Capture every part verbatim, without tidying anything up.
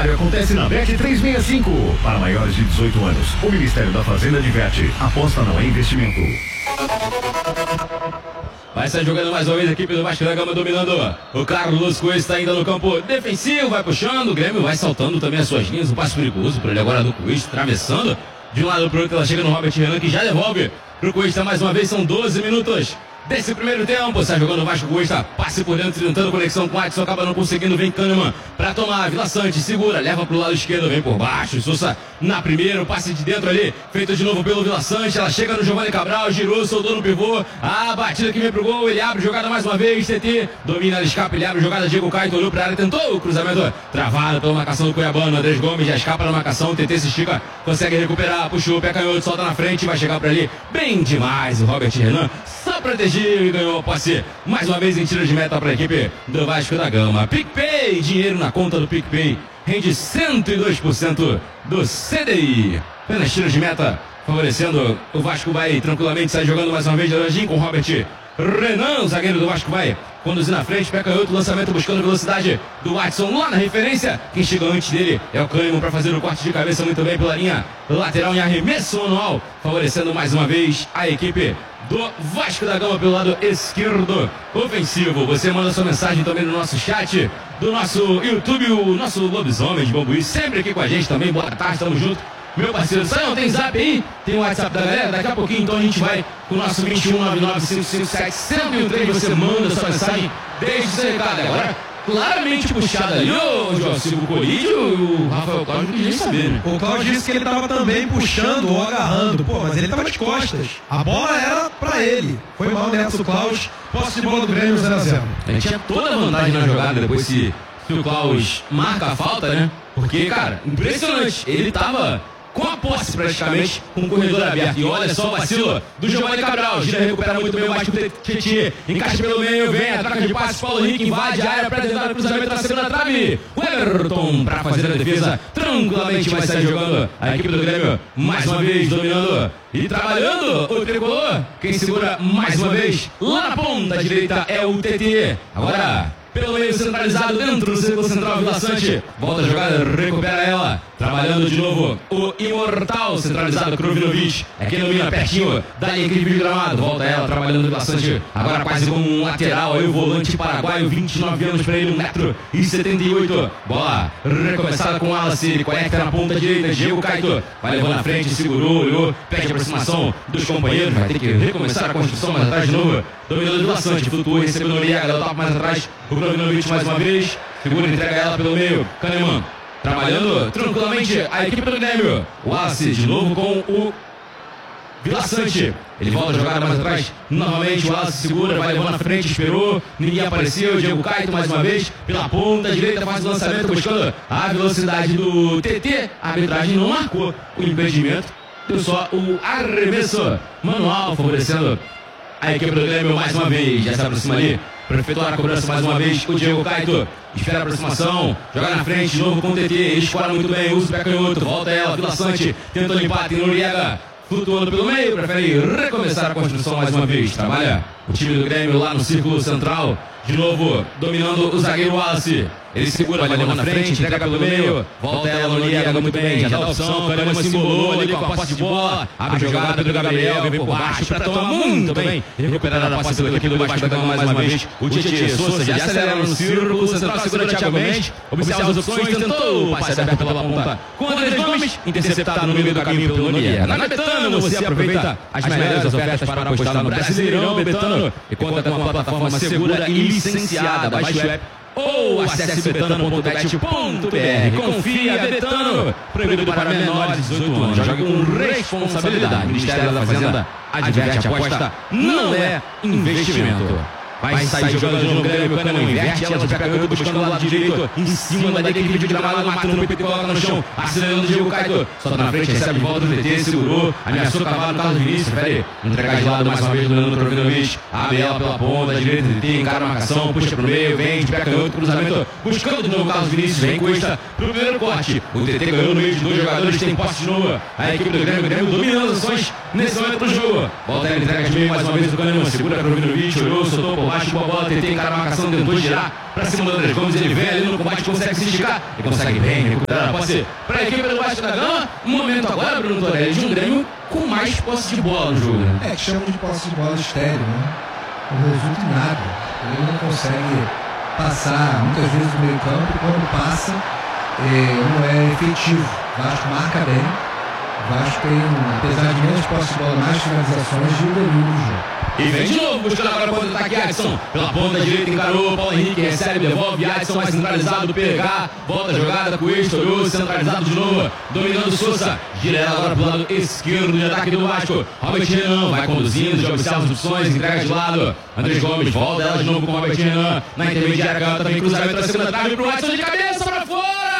aniversário acontece na Bet trezentos e sessenta e cinco. Para maiores de dezoito anos, o Ministério da Fazenda diverte. Aposta não é investimento. Vai sair jogando mais uma vez a equipe do Vasco da Gama, dominando. O Carlos Cuesta ainda no campo defensivo, vai puxando. O Grêmio vai saltando também as suas linhas. Um passo perigoso por ele agora do Cuesta, atravessando de um lado para o outro. Ela chega no Robert Renan, que já devolve pro Cuesta mais uma vez. São doze minutos desse primeiro tempo. Sai jogando o Vasco. Cuesta, passe por dentro, tentando conexão com o Adson, acaba não conseguindo. Vem Kahneman pra tomar. Vila Sante segura, leva pro lado esquerdo, vem por baixo. Sousa na primeira, o passe de dentro ali, feito de novo pelo Vila Sante. Ela chega no Giovanni Cabral, girou, soltou no pivô. A batida que vem pro gol, ele abre jogada mais uma vez. T T domina, ele escapa, ele abre jogada. Diego Caio olhou pra área, tentou o cruzamento travado pela marcação do Cuiabano. Andrés Gomes já escapa na marcação. T T se estica, consegue recuperar, puxou o pé canhoto, solta na frente, vai chegar pra ali bem demais. O Robert Renan só protegiu e ganhou a posse mais uma vez em tiro de meta para a equipe do Vasco da Gama. PicPay, dinheiro na conta do PicPay, rende cento e dois por cento do C D I. Apenas tiro de meta, favorecendo o Vasco. Vai tranquilamente sair jogando mais uma vez de Laranjinho com o Robert Renan, o zagueiro do Vasco vai conduzir na frente, pé canhoto, lançamento buscando velocidade do Watson lá na referência. Quem chega antes dele é o Kahneman para fazer o corte de cabeça muito bem pela linha lateral em arremesso manual, favorecendo mais uma vez a equipe do Vasco da Gama pelo lado esquerdo ofensivo. Você manda sua mensagem também no nosso chat do nosso YouTube, o nosso Lobisomem de Bambuí, sempre aqui com a gente também. Boa tarde, tamo junto. Meu parceiro, Sayão, tem zap aí? Tem o WhatsApp da galera? Daqui a pouquinho então a gente vai com o nosso vinte e um nove nove cinco cinco sete zero zero três. Você manda sua mensagem, deixa o seu recado. Agora, claramente puxado ali, o João Silvio Colídio, o Rafael Cláudio não quis nem saber, né? O Cláudio disse que ele estava também puxando ou agarrando, pô, mas ele estava de costas. A bola era pra ele. Foi mal nessa o Klaus. Posse de bola do Grêmio, zero a zero. A gente tinha toda a vantagem na jogada depois se, se o Klaus marca a falta, né? Porque, cara, impressionante. Ele tava com a posse praticamente, com o corredor aberto. E olha só o vacilo do Giovanni Cabral. Gira, recupera muito bem o Vasco. Tietê encaixa pelo meio, vem a troca de passe. Paulo Henrique invade a área para tentar o cruzamento na segunda trave. O Everton para fazer a defesa. Tranquilamente vai sair jogando a equipe do Grêmio. Mais uma vez dominando e trabalhando o tricolor. Quem segura mais uma vez lá na ponta direita é o T T. Agora pelo meio centralizado dentro do círculo central, Vila Sante volta a jogada, recupera ela, trabalhando de novo o imortal centralizado Krovinovic, é quem domina pertinho da linha de gramado, volta ela, trabalhando o Vila Sante, agora quase como um lateral, aí o volante paraguaio, vinte e nove anos para ele, um metro e setenta e oito, bola recomeçada com o Wallace, ele conecta na ponta direita, Diego Caio vai levando na frente, segurou, olhou, pede a aproximação dos companheiros, vai ter que recomeçar a construção mais atrás de novo, dominando o Vila Sante, flutua, recebendo o Noriega, dá o toque mais atrás, o Krovinovic mais uma vez, segura, entrega ela pelo meio, Kahneman trabalhando tranquilamente a equipe do Grêmio. O Wallace de novo com o Vila Sante, ele volta a jogada mais atrás, novamente o Wallace segura, vai levando na frente, esperou, ninguém apareceu, Diego Caio mais uma vez, pela ponta direita faz o lançamento, buscando a velocidade do T T, a arbitragem não marcou o impedimento, deu só o arremesso manual, favorecendo a equipe do Grêmio mais uma vez, já se aproxima ali, para efetuar a cobrança mais uma vez, o Diego Caio espera a aproximação, joga na frente, de novo com o T T, ele escora muito bem, usa o pé canhoto, volta ela, Vila Sante, tenta limpar, tem Noriega, flutuando pelo meio, prefere recomeçar a construção mais uma vez, trabalha o time do Grêmio lá no círculo central, de novo dominando o zagueiro Wallace, ele segura, vai levando na frente, entrega pelo meio, volta ela, Noriega muito bem, já dá a opção, Kahneman se embolou ali com a posse de bola, abre a jogada do Gabriel, vem por baixo para tomar muito bem, recuperada a posse pela equipe do Vasco da Gama mais uma vez, o Tietê Sousa já acelera no círculo central, segura o Thiago Mendes, observa as opções, tentou o passe aberto pela ponta com o Andrés Gomes, interceptado no meio do caminho pelo Noriega. Na Betano você aproveita as melhores ofertas para apostar no Brasileirão Betano e conta com uma plataforma segura e licenciada. Baixe o app ou acesse betano ponto bet ponto br. Confia, Betano. Proibido para menores de dezoito anos. Jogue com responsabilidade. Ministério da Fazenda adverte, a aposta não é investimento. Vai sair jogando de novo o Grêmio, Kahneman inverte, ela de pé canhoto buscando o lado direito, em cima da equipe de gramado, mata no peito e coloca no chão, acelerando o Diego Caio, solta na frente, recebe de volta do T T, segurou, ameaçou o cavalo no Carlos Vinícius, prefere entregar de lado mais uma vez, dominando o Krovinovic, abre ela pela ponta, direita, T T, encara a marcação, puxa pro meio, vem de pé canhoto, cruzamento, buscando de novo o Carlos Vinícius, vem Cuesta pro primeiro corte, o T T ganhou no meio de dois jogadores, tem posse de novo, a equipe do Grêmio, o Grêmio dominando as ações nesse momento do jogo, volta ela, entrega de meio mais uma vez o Kahneman, segura Krovinovic, olhou, soltou por baixo com a bola, tentei encarar a marcação, tentou girar pra cima do Andrés Gomes, ele vem ali no combate, consegue se esticar, e consegue bem recuperar a posse pra equipe do Vasco da Gama. Um momento agora, Bruno Torelli, de um Grêmio com mais posse de bola no jogo, né? É, que chamam de posse de bola estéreo, né? Não resulta em nada. Ele não consegue passar muitas vezes no meio campo, e quando passa, é, não é efetivo. O Vasco marca bem. O Vasco tem, apesar de menos posse de bola, mais finalizações de domínio do jogo. E vem de novo, buscando agora o contra-ataque Adson. Pela ponta direita encarou, Paulo Henrique recebe, devolve, Adson mais centralizado, P H, volta a jogada, Cuesta, olhou, centralizado de novo, dominando Sousa. Gira ela agora pro lado esquerdo de ataque do Vasco. Robert Renan vai conduzindo, já observa as opções, entrega de lado. Andrés Gomes volta ela de novo com o Robert Renan. Na intermediária, canta também cruzamento na segunda trave pro Adson de cabeça pra fora!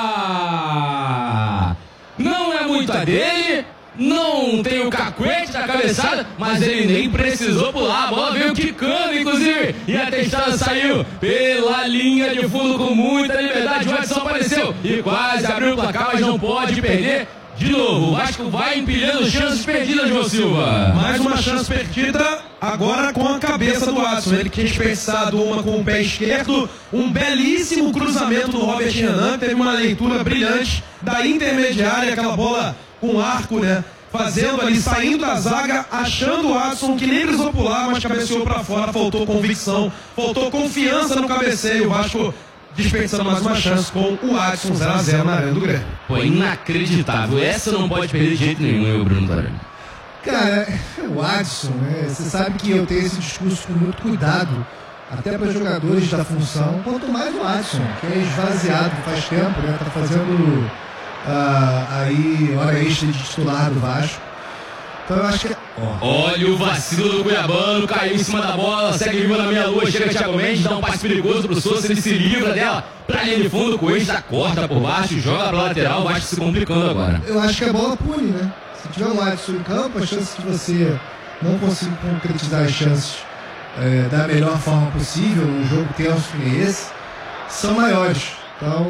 Não é muito a dele. Não tem o cacuete da cabeçada, mas ele nem precisou pular. A bola veio quicando, inclusive. E a testada saiu pela linha de fundo com muita liberdade. O Adson apareceu e quase abriu o placar, mas não pode perder. De novo, o Vasco vai empilhando chances perdidas, João Silva. Mais uma chance perdida, agora com a cabeça do Adson. Ele tinha desperdiçado uma com o pé esquerdo. Um belíssimo cruzamento do Robert Renan. Teve uma leitura brilhante da intermediária, aquela bola com arco, né? Fazendo ali, saindo da zaga, achando o Adson, que nem precisou pular, mas cabeceou pra fora. Faltou convicção, faltou confiança no cabeceio. O Vasco desperdiçando mais uma chance com o Adson, zero a zero na Arena do Grêmio. Pô, inacreditável. Essa não pode perder de jeito nenhum, eu, Bruno Torelli. Cara, o Adson, né? Você sabe que eu tenho esse discurso com muito cuidado, até para jogadores da função, quanto mais o Adson, que é esvaziado faz tempo, né? Tá fazendo uh, aí hora extra de titular do Vasco. Então eu acho que... Oh. Olha o vacilo do Cuiabano, caiu em cima da bola, segue viva na meia-lua, chega Thiago Mendes, dá um passe perigoso pro Sousa, ele se livra dela pra linha de fundo, o Cuesta corta por baixo, joga pra lateral, o Vasco se complicando agora. Eu acho que a bola pune, né? Se tiver um Adson em campo, a chance de você não conseguir concretizar as chances é, da melhor forma possível, num jogo tenso que esse, são maiores. Então,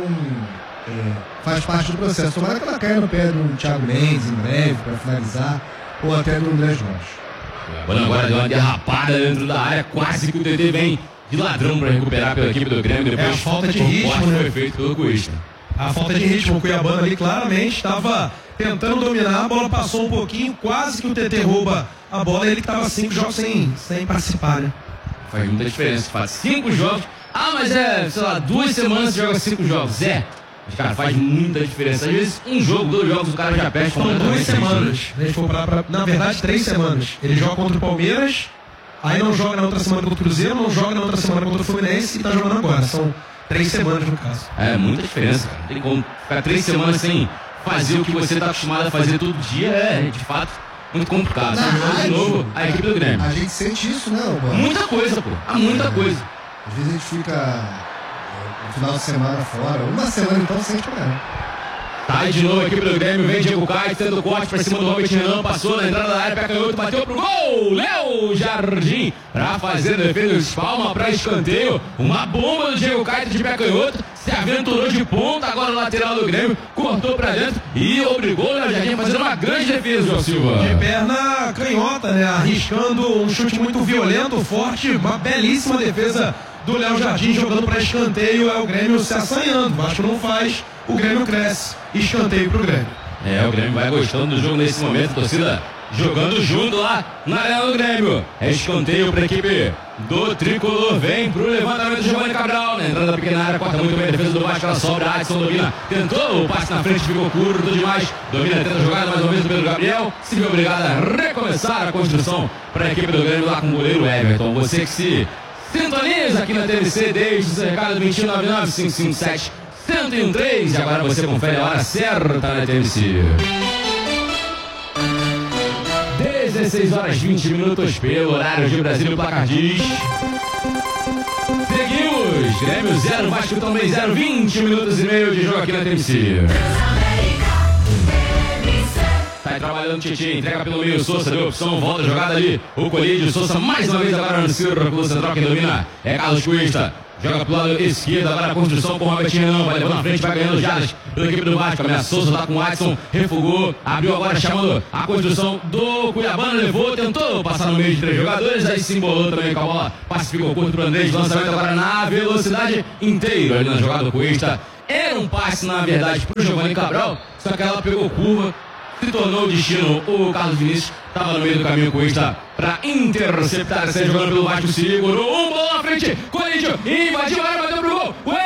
é, faz parte do processo. Tomara que ela caia no pé do Thiago Mendes em breve, para finalizar, ou até do Andrés Gomes. Bueno, agora deu uma derrapada dentro da área, quase que o T T vem de ladrão para recuperar pela equipe do Grêmio. Depois é a falta de ritmo, né? Foi feito pelo Cuesta. A falta de ritmo, o Cuiabano ali claramente estava tentando dominar, a bola passou um pouquinho, quase que o T T rouba a bola e ele estava cinco jogos sem, sem participar, né? Faz muita diferença, faz cinco jogos. Ah, mas é, sei lá, duas semanas você joga cinco jogos. É. Mas, cara, faz muita diferença. Às vezes, um jogo, dois jogos, o cara já perde. São duas semanas. A gente for pra, pra, na verdade, três semanas. Ele joga contra o Palmeiras, aí não joga na outra semana contra o Cruzeiro, não joga na outra semana contra o Fluminense e tá jogando agora. São três semanas, no caso. É, muita diferença, cara. Tem como ficar três semanas sem fazer o que você tá acostumado a fazer todo dia. É, de fato, muito complicado. Na de novo, a equipe do Grêmio. A gente sente isso, né, Alba? Muita coisa, pô. Há muita coisa. Às vezes a gente fica no final de semana fora. Uma semana então sente pra mim. Tá de novo a equipe do Grêmio, vem Diego Caio, tendo corte pra cima do Robert Renan, passou na entrada da área, pé canhoto, bateu pro gol! Léo Jardim pra fazer a defesa, espalma pra escanteio, uma bomba do Diego Caio de pé canhoto, se aventurou de ponta, agora no lateral do Grêmio, cortou pra dentro e obrigou o Léo Jardim a fazer uma grande defesa, João Silva. De perna canhota, né? Arriscando um chute muito violento, forte, uma belíssima defesa do Léo Jardim jogando para escanteio, é o Grêmio se assanhando. O Vasco não faz, o Grêmio cresce. Escanteio pro Grêmio. É, o Grêmio vai gostando do jogo nesse momento, a torcida jogando junto lá na Arena do Grêmio. É escanteio para a equipe do Tricolor, vem pro levantamento de Giovanni Cabral, na entrada da pequena área, corta muito bem a defesa do Vasco, ela sobra, Adson domina, tentou, o passe na frente ficou curto demais, domina, tenta a jogada mais uma vez o Pedro Gabriel, se viu obrigado a recomeçar a construção para a equipe do Grêmio lá com o goleiro Everton. Você que se sintoniza aqui na T V C desde o recado vinte e um nove nove cinco cinco sete cento e um três e agora você confere a hora certa na T V C. dezesseis horas e vinte minutos pelo horário de Brasília, o placar diz. Seguimos, Grêmio zero, Vasco também zero, vinte minutos e meio de jogo aqui na T V C. Sai trabalhando o Tietchan, entrega pelo meio, Sousa deu opção, volta a jogada ali, o Colídio, Sousa mais uma vez agora no círculo central, quem domina é Carlos Cuesta, Joga pro lado esquerdo, agora a construção com o Robert Renan, vai levando na frente, vai ganhando jardas pela equipe do Vasco. Ameaçou, soltar com o Watson, refugou, abriu agora chamando a construção do Cuiabano, levou, tentou passar no meio de três jogadores, aí se embolou também com a bola, pacificou curto pro Andrés, lançamento agora na velocidade inteira ali na jogada do Cuesta. Era um passe, na verdade, pro Giovanni Cabral, só que ela pegou curva, se tornou o destino. O Carlos Vinícius estava no meio do caminho com Cuesta para interceptar, essa jogando pelo Vasco, segurou um bola na frente, Corinthians invadiu a área, bateu pro gol, o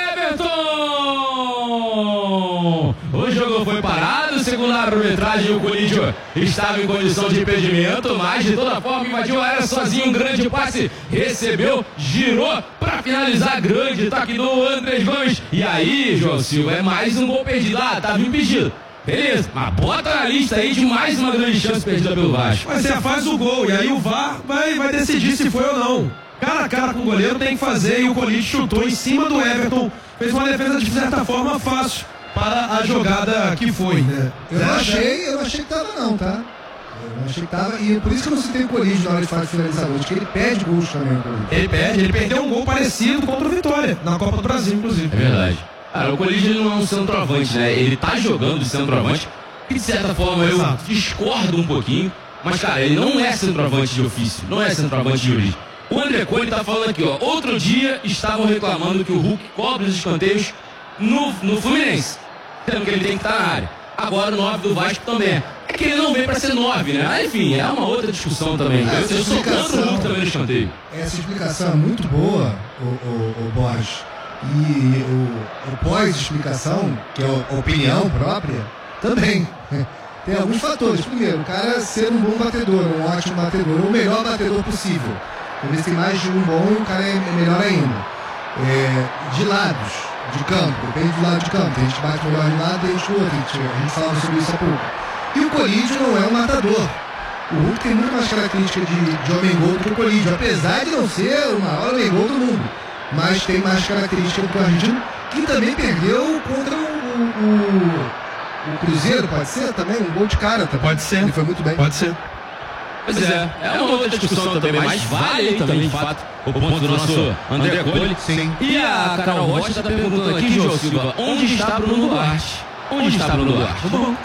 Everton! O jogo foi parado, segundo a arbitragem, o Corinthians estava em condição de impedimento, mas de toda forma invadiu a área sozinho, um grande passe, recebeu, girou para finalizar, grande toque do Andrés Gomes, e aí, João Silva, é mais um gol perdido, ah, estava impedido. Beleza, mas bota na lista aí de mais uma grande chance perdida pelo Vasco. Mas você faz o gol e aí o V A R vai, vai decidir se foi ou não. Cara a cara com o goleiro tem que fazer, e o Corinthians chutou em cima do Everton, fez uma defesa de certa forma fácil para a jogada que foi, né? Eu não achei, eu não achei que tava não, tá? Eu não achei que tava, e por isso que eu não citei o Corinthians na hora de fazer finalizador, porque ele perde gols também. Ele perde, ele perdeu um gol parecido contra o Vitória, na Copa do Brasil, inclusive. É verdade. Cara, o Corinthians não é um centroavante, né? Ele tá jogando de centroavante, que de certa forma eu Exato. discordo um pouquinho, mas, cara, ele não é centroavante de ofício, não é centroavante de origem. O André Cole tá falando aqui, ó, outro dia estavam reclamando que o Hulk cobre os escanteios no, no Fluminense, sendo que ele tem que estar na área. Agora o nove do Vasco também. É que ele não vem pra ser nove, né? Mas, enfim, é uma outra discussão também. Essa Eu, eu sou contra o Hulk também no escanteio. Essa explicação é muito boa, o, o, o Borges. E o, o pós-explicação, que é a opinião própria, também. Tem alguns fatores. Primeiro, o cara ser um bom batedor, um ótimo batedor, o melhor batedor possível. Talvez tem mais de um bom, o cara é melhor ainda. É, de lados, de campo, depende do lado de campo. Tem gente que bate melhor de um lado, tem gente do outro. A gente, a gente falava sobre isso há pouco. E o Corinthians não é um matador. O Hulk tem muito mais característica de, de homem-gol do que o Corinthians, apesar de não ser o maior homem-gol do mundo. Mas tem mais característica do que o argentino, que também perdeu contra o, o, o Cruzeiro, pode ser também? Um gol de cara também. Pode ser. Ele foi muito bem. Pode ser. Pois é, é uma outra discussão também, mas vale também, de fato, o ponto do nosso André Cole. Sim. E a Carol Rocha está perguntando aqui, João Silva, onde está Bruno Duarte? Onde está Bruno Duarte? Bom.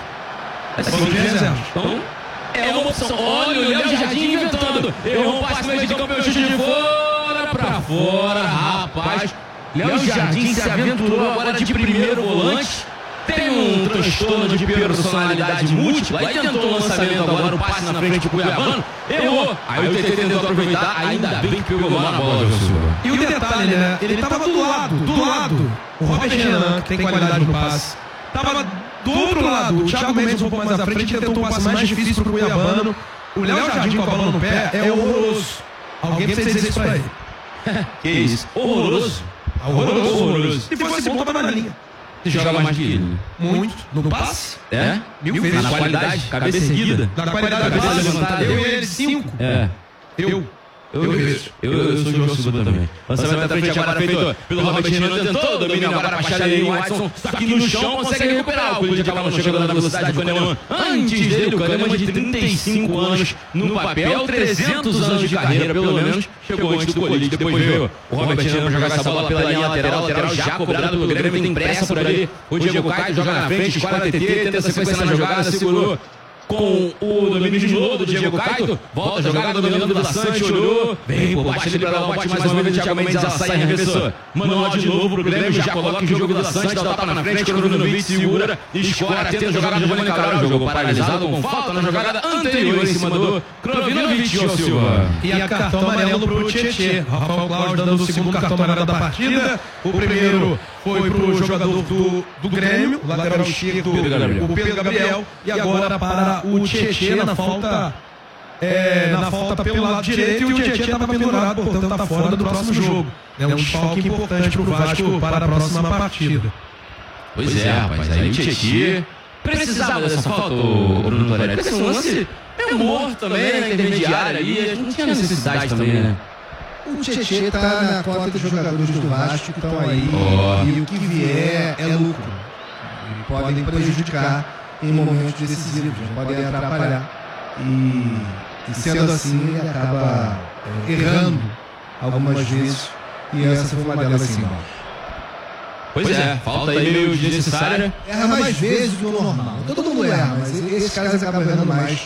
É Bom de reserva. Então, é uma opção. Olha o Léo Jardim inventando. Errou um passe no meio de campo, pelo chute de fora pra fora, rapaz. Léo Jardim se aventurou agora de primeiro volante. Tem um transtorno de personalidade múltipla. Aí tentou o lançamento agora, o passe na frente do Cuiabano. Errou. Aí o T T tentou aproveitar. Ainda bem que pegou lá na bola, João Silva. E o detalhe, né? Ele estava do lado, do lado. O Robert Renan, que tem qualidade no passe, estava do outro lado. O Thiago Mendes um pouco mais à frente, tentou um passe mais difícil pro Cuiabano. O Léo Jardim com a bola no pé é horroroso. Alguém precisa dizer isso pra ele. Que isso? Horroroso. Horroroso. Horroroso. Se fosse bom, tava na linha. Você joga mais que ele. Muito. No passe? É? Mil vezes. Na qualidade, cabeça erguida. Na qualidade do Cabeça passe. levantada. Eu e ele, cinco. É. Eu. Eu, eu, eu, eu sou o João Silva também. Lançamento da frente agora feito pelo Robert Renan, tentou, domínio agora para baixar ali o Watson, só que no chão consegue recuperar. O Corinthians acaba não chegando na velocidade do Kahneman. Antes dele, o Kahneman de trinta e cinco anos no papel, trezentos anos de carreira pelo menos, chegou antes do Corinthians. Depois veio o Robert Renan para jogar essa bola pela linha lateral, lateral já cobrado pelo Grêmio, tem pressa por ali. O Diego Caio joga na frente, escolhe a T T, tenta a sequência na jogada, segurou. Com o domínio de novo do Diego Caio, volta a jogada dominando do Santos, olhou, vem por baixo, ele para lá, bate mais uma vez o Thiago Mendes, ela sai e arremessou. Manual de novo pro Grêmio, já coloca o jogo do Santos, dá o tapa na frente, Krunovic segura, escora, tenta a jogada do Giovanni Cabral, jogo paralisado com falta na jogada anterior em cima do Krunovic, João Silva. E a cartão amarelo pro Tietê. Rafael Cláudio dando o segundo cartão amarelo da partida. O primeiro foi pro jogador do, do Grêmio, lateral esquerdo, o Pedro Gabriel. E agora para o Tietê na falta, é, na falta pelo lado direito. E o Tietê estava pendurado, portanto está fora do próximo jogo. É um desfalque importante para o Vasco para a próxima partida. Pois é, rapaz, aí o Tietê precisava dessa falta, o Bruno Torelli. Porque esse lance é morto também, na intermediária ali, não tinha necessidade também, né? O Tietê está na cota dos jogadores do Vasco que estão aí, Oh. e o que vier é lucro. E podem prejudicar em momentos decisivos, podem atrapalhar. E, e sendo assim, ele acaba é, errando algumas vezes e essa foi uma delas sim. Pois é, falta aí meio desnecessária. Erra mais vezes do que o normal. Todo mundo erra, mas esse caso acaba errando mais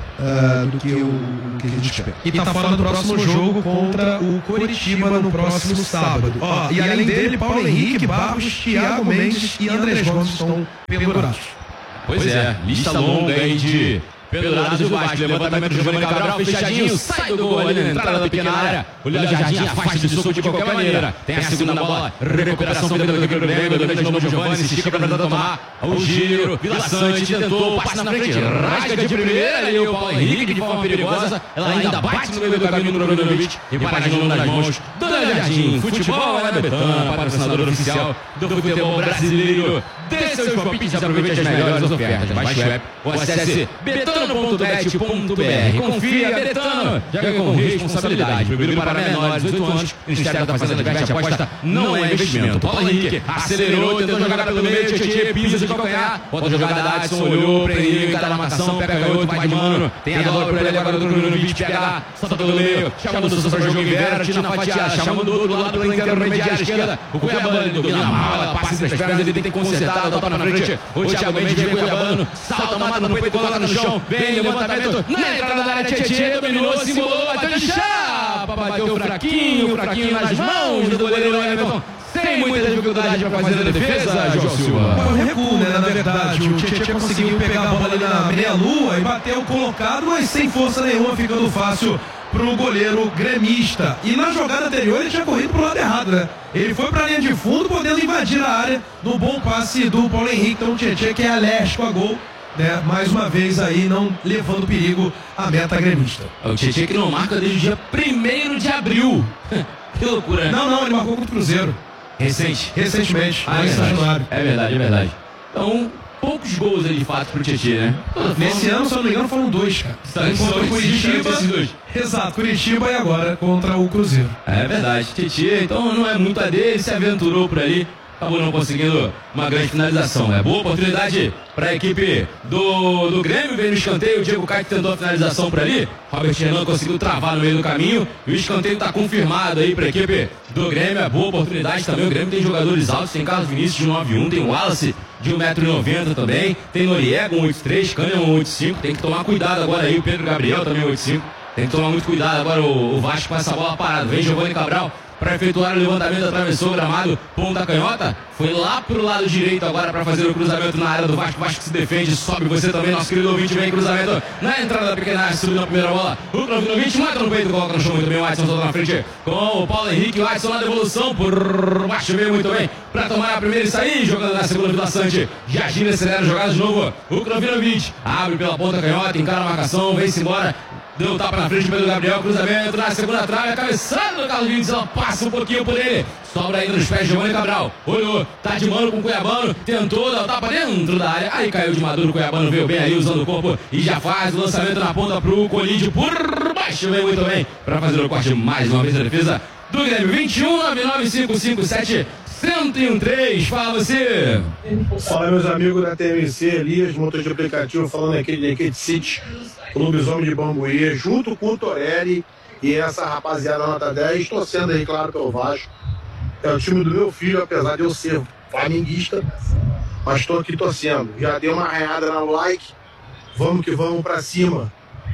uh, do que o, o que a gente espera. E tá fora do próximo jogo contra o Coritiba no próximo sábado. Ó, e além dele, Paulo Henrique, Barros, Thiago Mendes e Andrés Gomes estão pendurados. Pois é, lista longa aí de pendurados do Vasco. Levantamento do Giovanni Cabral, fechadinho, sai do gol ali na entrada da pequena área. O Léo Jardim afasta de soco de qualquer maneira. Tem a segunda bola, recuperação feita pelo Grêmio, dominando de novo o Giovanni, se estica para tentar tomar o giro. Vila Sante tentou, passa na frente, rasga de primeira ali o Paulo Henrique de forma perigosa. Ela ainda bate no meio do caminho no Novinovic e para de novo nas mãos do Léo Jardim. Futebol é Betana, patrocinador oficial do futebol brasileiro. Dê seus palpites e aproveite as melhores ofertas. Baixe o app ou acesse betano ponto bet ponto br. Confia, Betano, joga com responsabilidade. Proibido para menores de dezoito anos. Ministério da Fazenda adverte, aposta não é investimento. Paulo Henrique acelerou, tentou jogar pelo meio, Tietê pisa de calcanhar. Bota a jogada, Adson olhou, prendeu, encara a marcação, pega canhoto, vai de mano. Tem a dobra por ele agora do Brunovic, pega, solta pelo meio, chama do Souza para jogo inverte, na fatiada, chama do outro lado pela intermediária esquerda. O Cuiabano, ele domina mal, ela passa entre as pernas, ele tem que consertar, topa na frente. O Thiago Mendes vem Cuiabano, salta, mata no peito, coloca no chão, vem, levantamento, na entrada da área, Tietê, dominou, simulou, bateu de chapa, bateu fraquinho, fraquinho nas mãos do goleiro Everton. Sem muita dificuldade para fazer a defesa, João Silva. Foi um recuo, né? Na verdade, o Tietê conseguiu pegar a bola ali na meia-lua e bateu colocado, mas sem força nenhuma, ficando fácil pro goleiro gremista. E na jogada anterior ele tinha corrido pro lado errado, né? Ele foi pra linha de fundo, podendo invadir a área no bom passe do Paulo Henrique. Então o Tietê, que é alérgico a gol, né? Mais uma vez aí, não levando perigo à meta gremista. O Tietê que não marca desde o dia primeiro de abril. Que loucura, né? Não, não, ele marcou contra o Cruzeiro. Recente? Recentemente, ah, é verdade. é verdade, é verdade. Então, poucos gols aí de fato pro Tietê, né? Nesse ano, se eu não me engano, foram dois, cara. Então, contra o Curitiba. Exato, Curitiba e agora contra o Cruzeiro. É verdade. Tietê, então não é muito a dele, se aventurou por ali. Acabou não conseguindo uma grande finalização. É boa oportunidade para a equipe do, do Grêmio. Veio no escanteio, o Diego Caio tentou a finalização por ali. Robert Renan conseguiu travar no meio do caminho. E o escanteio está confirmado aí para a equipe do Grêmio. É boa oportunidade também. O Grêmio tem jogadores altos. Tem Carlos Vinícius de nove um, tem o Wallace de um metro e noventa também. Tem Noriega, um oito três, Kahneman, um oito cinco. Tem que tomar cuidado agora aí. O Pedro Gabriel também, um oito cinco. Tem que tomar muito cuidado agora o, o Vasco com essa bola parada. Vem Giovanni Cabral para efetuar o levantamento, atravessou o gramado, ponta canhota, foi lá pro lado direito agora para fazer o cruzamento na área do Vasco. Vasco se defende, sobe você também, nosso querido ouvinte, vem cruzamento na entrada da pequena área, subiu na primeira bola, o Novinovic mata no peito, coloca no chão muito bem, o Adson solta na frente com o Paulo Henrique, o Adson na devolução, por baixo veio muito bem para tomar a primeira e sair, jogando na segunda Vila Sante, já gira, acelera a jogada de novo, o Novinovic abre pela ponta canhota, encara a marcação, vem-se embora. Deu um tapa na frente do Pedro Gabriel, cruzamento na segunda trave, a cabeçada do Carlos Vinícius, ela passa um pouquinho por ele, sobra ainda nos pés de Giovanni Cabral, olhou, tá de mano com o Cuiabano, tentou dar o tapa dentro da área, aí caiu de maduro, o Cuiabano veio bem aí usando o corpo e já faz o lançamento na ponta pro Colídio, por baixo, veio muito bem, para fazer o corte mais uma vez da defesa do Grêmio, vinte e um, nove nove cinco cinco sete, cento e três, fala você! Fala meus amigos da T M C, Elias, motor de aplicativo, falando aqui de Naked City, o lobisomem de Bambuí, junto com o Torelli e essa rapaziada nota dez, torcendo aí, claro, pelo Vasco. É o time do meu filho, apesar de eu ser flamenguista, mas estou aqui torcendo. Já dei uma arranhada no like, vamos que vamos pra cima.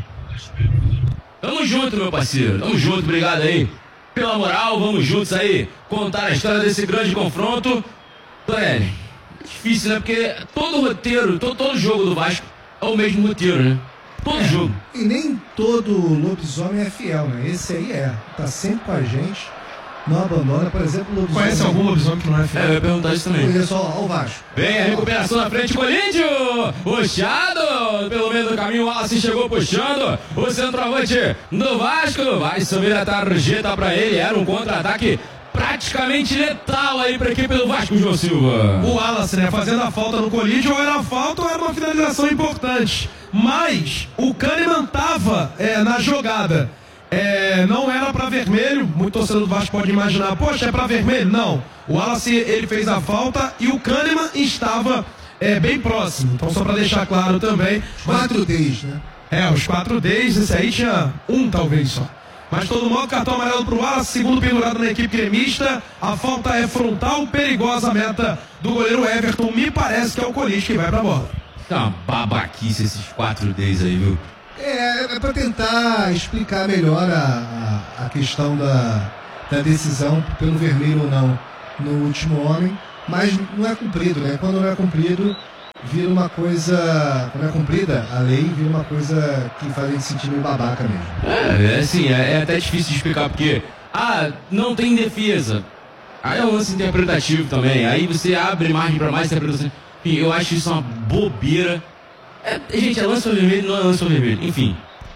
Tamo junto, meu parceiro, tamo junto, obrigado aí pela moral, vamos juntos aí contar a história desse grande confronto. Torelli, difícil, né? Porque todo roteiro, todo, todo jogo do Vasco é o mesmo roteiro, né? Todo é, jogo. E nem todo lobisomem é fiel, né? Esse aí é. Tá sempre com a gente. Não abandona, por exemplo, o lobisomem. Conhece algum lobisomem que não é fiel? É, eu ia perguntar isso também. Conheço ao Vasco. Vem a recuperação na frente, Colídio! Puxado! Pelo meio do caminho, o Wallace chegou puxando. O centroavante do Vasco vai subir a tarjeta pra ele. Era um contra-ataque praticamente letal aí pra equipe do Vasco, João Silva. O Wallace, né, fazendo a falta no Colídio, ou era falta ou era uma finalização importante. Mas o Kahneman tava é, na jogada. É, não era pra vermelho. Muito torcedor do Vasco pode imaginar, poxa, é pra vermelho? Não. O Wallace, ele fez a falta e o Kahneman estava é, bem próximo. Então, só pra deixar claro também. Quatro Ds, né? É, os quatro Ds, esse aí tinha um talvez só. Mas de todo modo, cartão amarelo pro Wallace, segundo pendurado na equipe gremista. A falta é frontal, perigosa a meta do goleiro Everton. Me parece que é o Colidio que vai pra bola. Tá uma babaquice esses quatro Ds aí, viu? É, é para tentar explicar melhor a, a, a questão da, da decisão pelo vermelho ou não no último homem, mas não é cumprido, né? Quando não é cumprido, vira uma coisa. Quando é cumprida a lei, vira uma coisa que faz a gente sentir meio babaca mesmo. É, é assim, é, é até difícil de explicar, porque, ah, não tem defesa. Aí é um lance interpretativo também. Aí você abre margem para mais interpretação. Enfim, eu acho isso uma bobeira. É, gente, é lance vermelho, não é lance vermelho. Enfim.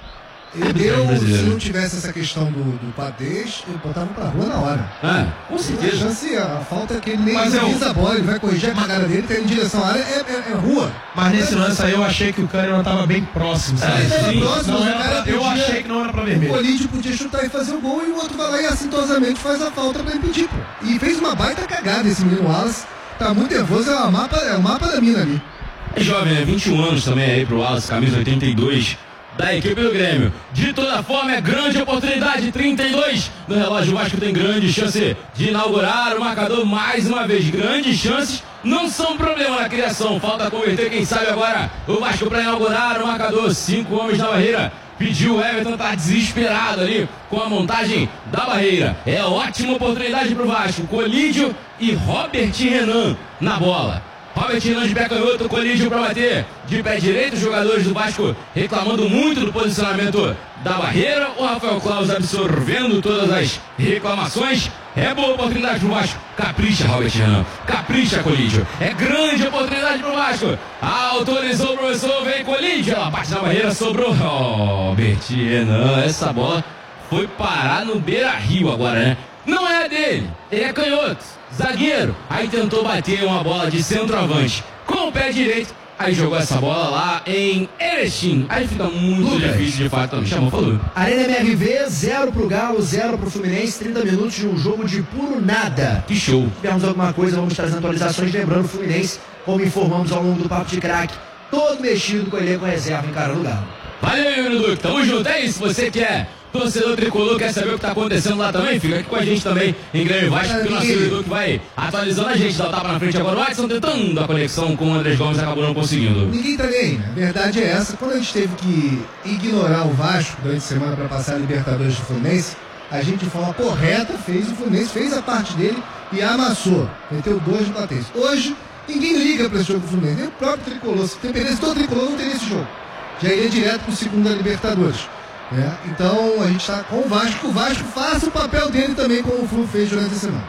Eu, se não tivesse essa questão do, do Padês, eu botava pra rua na hora. Ah, com certeza. A chance, a falta é que ele nem Mas eu- visa a bola, ele vai corrigir a cagada dele, tá indo em direção à área, é, é, é rua. Mas nesse lance aí eu achei que o Kahneman tava bem próximo, sabe? É, sim. próximo, Não o era cara pra- eu podia- achei que não era pra O vermelho. Colidio podia chutar e fazer o gol e o outro vai lá e assintosamente faz a falta pra impedir, pô. E fez uma baita cagada esse menino Wallace. Tá muito nervoso, é o mapa, é o mapa da mina ali. É jovem, é vinte e um anos também aí pro Wallace, camisa oitenta e dois da equipe do Grêmio. De toda forma, é grande oportunidade, trinta e dois no relógio. O Vasco tem grande chance de inaugurar o marcador mais uma vez. Grandes chances não são problema na criação. Falta converter, quem sabe agora, o Vasco para inaugurar o marcador. Cinco homens na barreira. Pediu o Everton, tá desesperado ali com a montagem da barreira. É ótima oportunidade pro Vasco. Colidio e Robert Renan na bola. Robert Renan de pé canhoto, Colidio para bater de pé direito. Os jogadores do Vasco reclamando muito do posicionamento da barreira. O Rafael Claus absorvendo todas as reclamações. É boa oportunidade pro Vasco. Capricha, Robert Renan. Capricha, Colidio. É grande oportunidade pro Vasco. Autorizou o professor, vem Colidio. Ela bate na barreira, sobrou Robert Renan. Essa bola foi parar no Beira-Rio agora, né? Não é dele, ele é canhoto, zagueiro. Aí tentou bater uma bola de centroavante com o pé direito. Aí jogou essa bola lá em Erechim. Aí fica muito Lucas. difícil de fato. Me chamou, falou. Arena M R V, zero pro Galo, zero pro Fluminense, trinta minutos de um jogo de puro nada. Que show. Se tivermos alguma coisa, vamos trazer atualizações. Lembrando, o Fluminense, como informamos ao longo do Papo de Craque, todo mexido com o elenco reserva encarando o Galo. Valeu, Yuri Duque. Tamo junto. É isso. Você que é torcedor tricolor, quer saber o que tá acontecendo lá também? Fica aqui com a gente também em Grêmio Vasco, que o nosso Yuri Duque vai atualizando a gente. Dá o tapa na frente agora. O Watson tentando a conexão com o Andrés Gomes, acabou não conseguindo. Ninguém tá nem aí, né? A verdade é essa. Quando a gente teve que ignorar o Vasco durante a semana para passar a Libertadores do Fluminense, a gente de forma correta fez, o Fluminense fez a parte dele e amassou. Meteu dois no Platense. Hoje, ninguém liga para esse jogo do Fluminense. Nem o próprio tricolor. Se dependesse do tricolor, não teria esse jogo. Já iria direto pro segundo da Libertadores. É, então a gente está com o Vasco, que o Vasco faça o papel dele também, como o Flu fez durante a semana.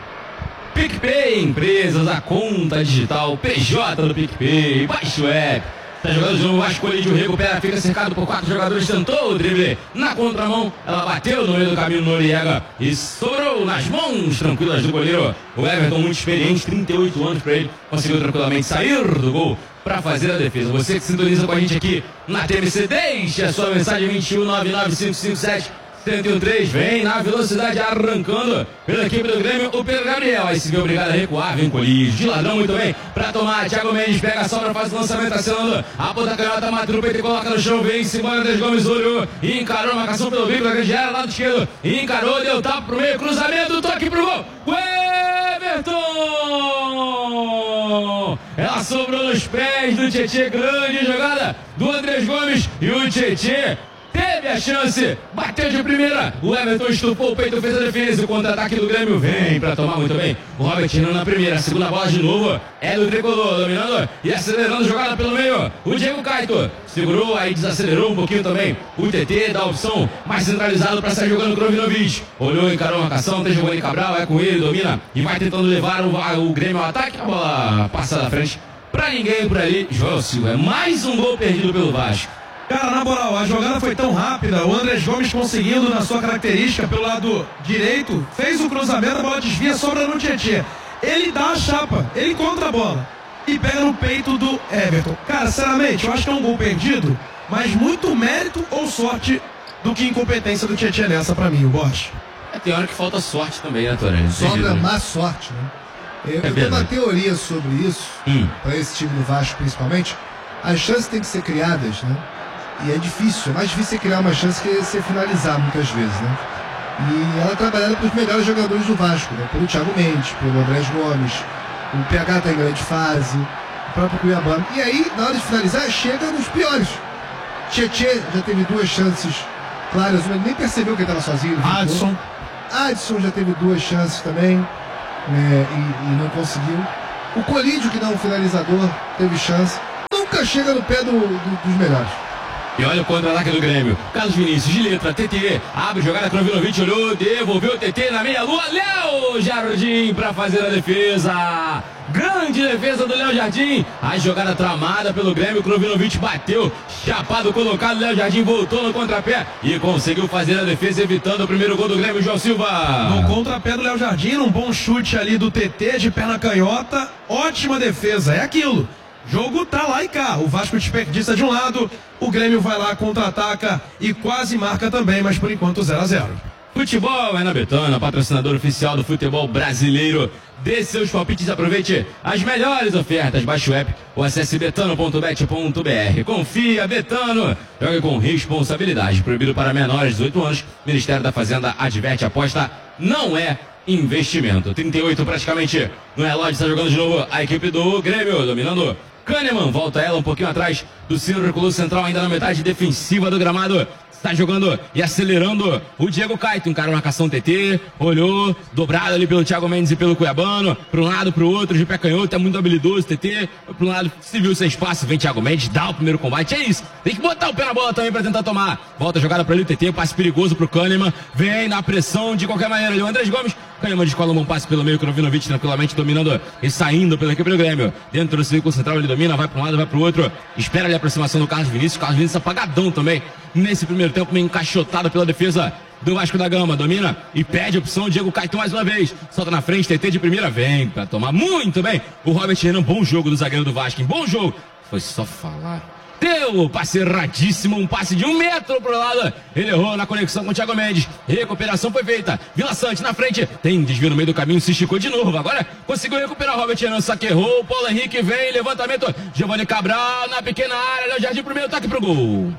PicPay, empresas, a conta digital, P J do PicPay, baixe o app. Tá jogando o Vasco, Colidio recupera, fica cercado por quatro jogadores, tentou o drible na contramão, ela bateu no meio do caminho no Noriega e sobrou nas mãos tranquilas do goleiro. O Everton, muito experiente, trinta e oito anos pra ele, conseguiu tranquilamente sair do gol para fazer a defesa. Você que sintoniza com a gente aqui na T M C, deixe a sua mensagem vinte e um nove nove cinco cinco sete cento e treze, vem na velocidade arrancando pela equipe do Grêmio, o Pedro Gabriel. Aí se vê obrigado a recuar, vem Colidio de ladrão muito bem pra tomar. Thiago Mendes pega a sobra, faz o lançamento, acionando a ponta canhota, mata o peito e coloca no chão, vem em cima, Andrés Gomes olhou e encarou a marcação pelo bico da grande área, lado esquerdo, e encarou, deu tapa pro meio, cruzamento, toque pro gol, o Everton! Ela sobrou nos pés do Tietê, grande jogada do Andrés Gomes e o Tietê teve a chance, bateu de primeira, o Everton estufou o peito, fez a defesa, o contra-ataque do Grêmio vem pra tomar muito bem, o Robert Renan na primeira, a segunda bola de novo, é do tricolor, dominando e acelerando a jogada pelo meio, o Diego Caito segurou, aí desacelerou um pouquinho também, o T T dá a opção mais centralizado pra sair jogando o Krovinovic, olhou, encarou a marcação, tem Giovanni Cabral, é com ele, domina e vai tentando levar o, o Grêmio ao ataque, a bola passa da frente pra ninguém por ali, Joel Silva, é mais um gol perdido pelo Vasco. Cara, na moral, a jogada foi tão rápida, o Andrés Gomes conseguindo, na sua característica, pelo lado direito, fez o cruzamento, a bola desvia, sobra no Tietê. Ele dá a chapa, ele encontra a bola e pega no peito do Everton. Cara, sinceramente, eu acho que é um gol perdido, mas muito mérito ou sorte do que incompetência do Tietê nessa pra mim, o Bosch. É, tem hora que falta sorte também, né, Torres? Sobra má sorte, né? Eu, É eu tenho uma verdade. teoria sobre isso, Hum. para esse time do Vasco principalmente. As chances têm que ser criadas, né? E é difícil, é mais difícil você criar uma chance que você finalizar muitas vezes, né? E ela é trabalhada pelos melhores jogadores do Vasco, né? Pelo Thiago Mendes, pelo Andrés Gomes, o P H está em grande fase, o próprio Cuiabano. E aí, na hora de finalizar, chega nos piores. Tietê já teve duas chances claras, ele nem percebeu que ele estava sozinho. Adson. Adson já teve duas chances também, né? e, e não conseguiu. O Colídio, que não é um finalizador, teve chance. Nunca chega no pé do, do, dos melhores. E olha o contra-ataque do Grêmio. Carlos Vinícius, de letra, T T. Abre jogada, Krovinovic olhou, devolveu o T T na meia-lua. Léo Jardim para fazer a defesa. Grande defesa do Léo Jardim. A jogada tramada pelo Grêmio. Krovinovic bateu, chapado, colocado. Léo Jardim voltou no contrapé e conseguiu fazer a defesa, evitando o primeiro gol do Grêmio, João Silva. No contrapé do Léo Jardim, um bom chute ali do T T de perna canhota. Ótima defesa, é aquilo. Jogo tá lá e cá. O Vasco desperdiça de um lado, o Grêmio vai lá, contra-ataca e quase marca também, mas por enquanto zero a zero. Futebol é na Betano, patrocinador oficial do futebol brasileiro. Dê seus palpites e aproveite as melhores ofertas. Baixe o app ou acesse betano ponto bet ponto br. Confia, Betano. Jogue com responsabilidade. Proibido para menores de dezoito anos. Ministério da Fazenda adverte: aposta não é investimento. trinta e oito praticamente no relógio. Está jogando de novo a equipe do Grêmio, dominando. Kahneman, volta ela um pouquinho atrás do Ciro, recuou central ainda na metade defensiva do gramado. Está jogando e acelerando o Diego Caetano. Encara a marcação T T, olhou, dobrado ali pelo Thiago Mendes e pelo Cuiabano. Para um lado, para o outro, de pé canhoto, é muito habilidoso T T. Para um lado, se viu sem espaço, vem Thiago Mendes, dá o primeiro combate. É isso, tem que botar o pé na bola também para tentar tomar. Volta a jogada para ali o T T, passe perigoso para o Kahneman. Vem na pressão de qualquer maneira ali o Andrés Gomes. Kahneman descola um bom passe pelo meio, Krovinovic tranquilamente dominando e saindo pela equipe do Grêmio. Dentro do círculo central ele domina, vai para um lado, vai para o outro. Espera ali a aproximação do Carlos Vinícius. Carlos Vinícius apagadão também nesse primeiro tempo, meio encaixotado pela defesa do Vasco da Gama. Domina e pede opção. Diego Caetano mais uma vez. Solta na frente, T T de primeira, vem para tomar muito bem. O Robert Renan, bom jogo do zagueiro do Vasco, bom jogo. Foi só falar. Deu passe erradíssimo, um passe de um metro pro lado. Ele errou na conexão com o Thiago Mendes. Recuperação foi feita. Vila Sante na frente. Tem desvio no meio do caminho, se esticou de novo. Agora conseguiu recuperar o Robert Renan, só que errou. O Paulo Henrique vem, levantamento. Giovanni Cabral na pequena área. Léo Jardim, primeiro toque pro gol.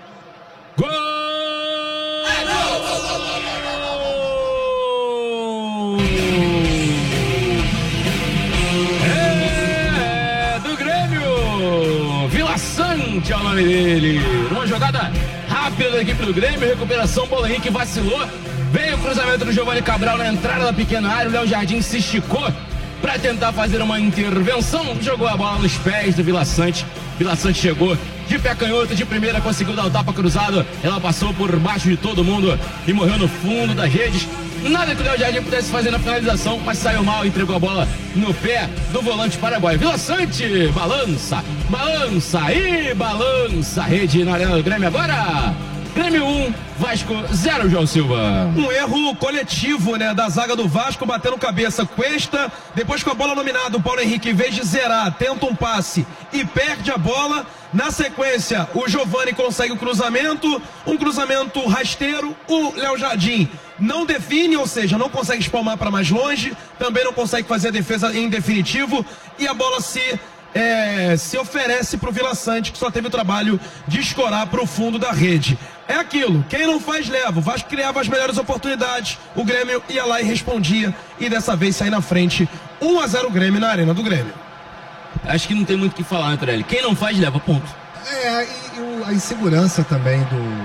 Gol! É gol! Gol! Gol! Gol! É do Grêmio! Vila Sante é o nome dele. Uma jogada rápida da equipe do Grêmio. Recuperação, Paulo Henrique vacilou. Veio o cruzamento do Giovanni Cabral na entrada da pequena área. O Léo Jardim se esticou para tentar fazer uma intervenção. Jogou a bola nos pés do Vila Sante. Vila Sante chegou de pé canhoto, de primeira, conseguiu dar o tapa cruzado. Ela passou por baixo de todo mundo e morreu no fundo das redes. Nada que o Léo Jardim pudesse fazer na finalização, mas saiu mal, entregou a bola no pé do volante paraguaio. Vila Sante balança, balança e balança a rede na arena do Grêmio agora. Grêmio um, Vasco zero, João Silva. Um erro coletivo, né, da zaga do Vasco, batendo cabeça. Cuesta, depois com a bola nominada, o Paulo Henrique, em vez de zerar, tenta um passe e perde a bola. Na sequência, o Giovanni consegue o cruzamento, um cruzamento rasteiro. O Léo Jardim não define, ou seja, não consegue espalmar para mais longe, também não consegue fazer a defesa em definitivo, e a bola se... É, se oferece para o Vila Sante, que só teve o trabalho de escorar para o fundo da rede. É aquilo, quem não faz leva. O Vasco criava as melhores oportunidades, o Grêmio ia lá e respondia, e dessa vez sai na frente. um a zero Grêmio na arena do Grêmio. Acho que não tem muito o que falar, Antonelli. Quem não faz leva, ponto. É, e o, a insegurança também do,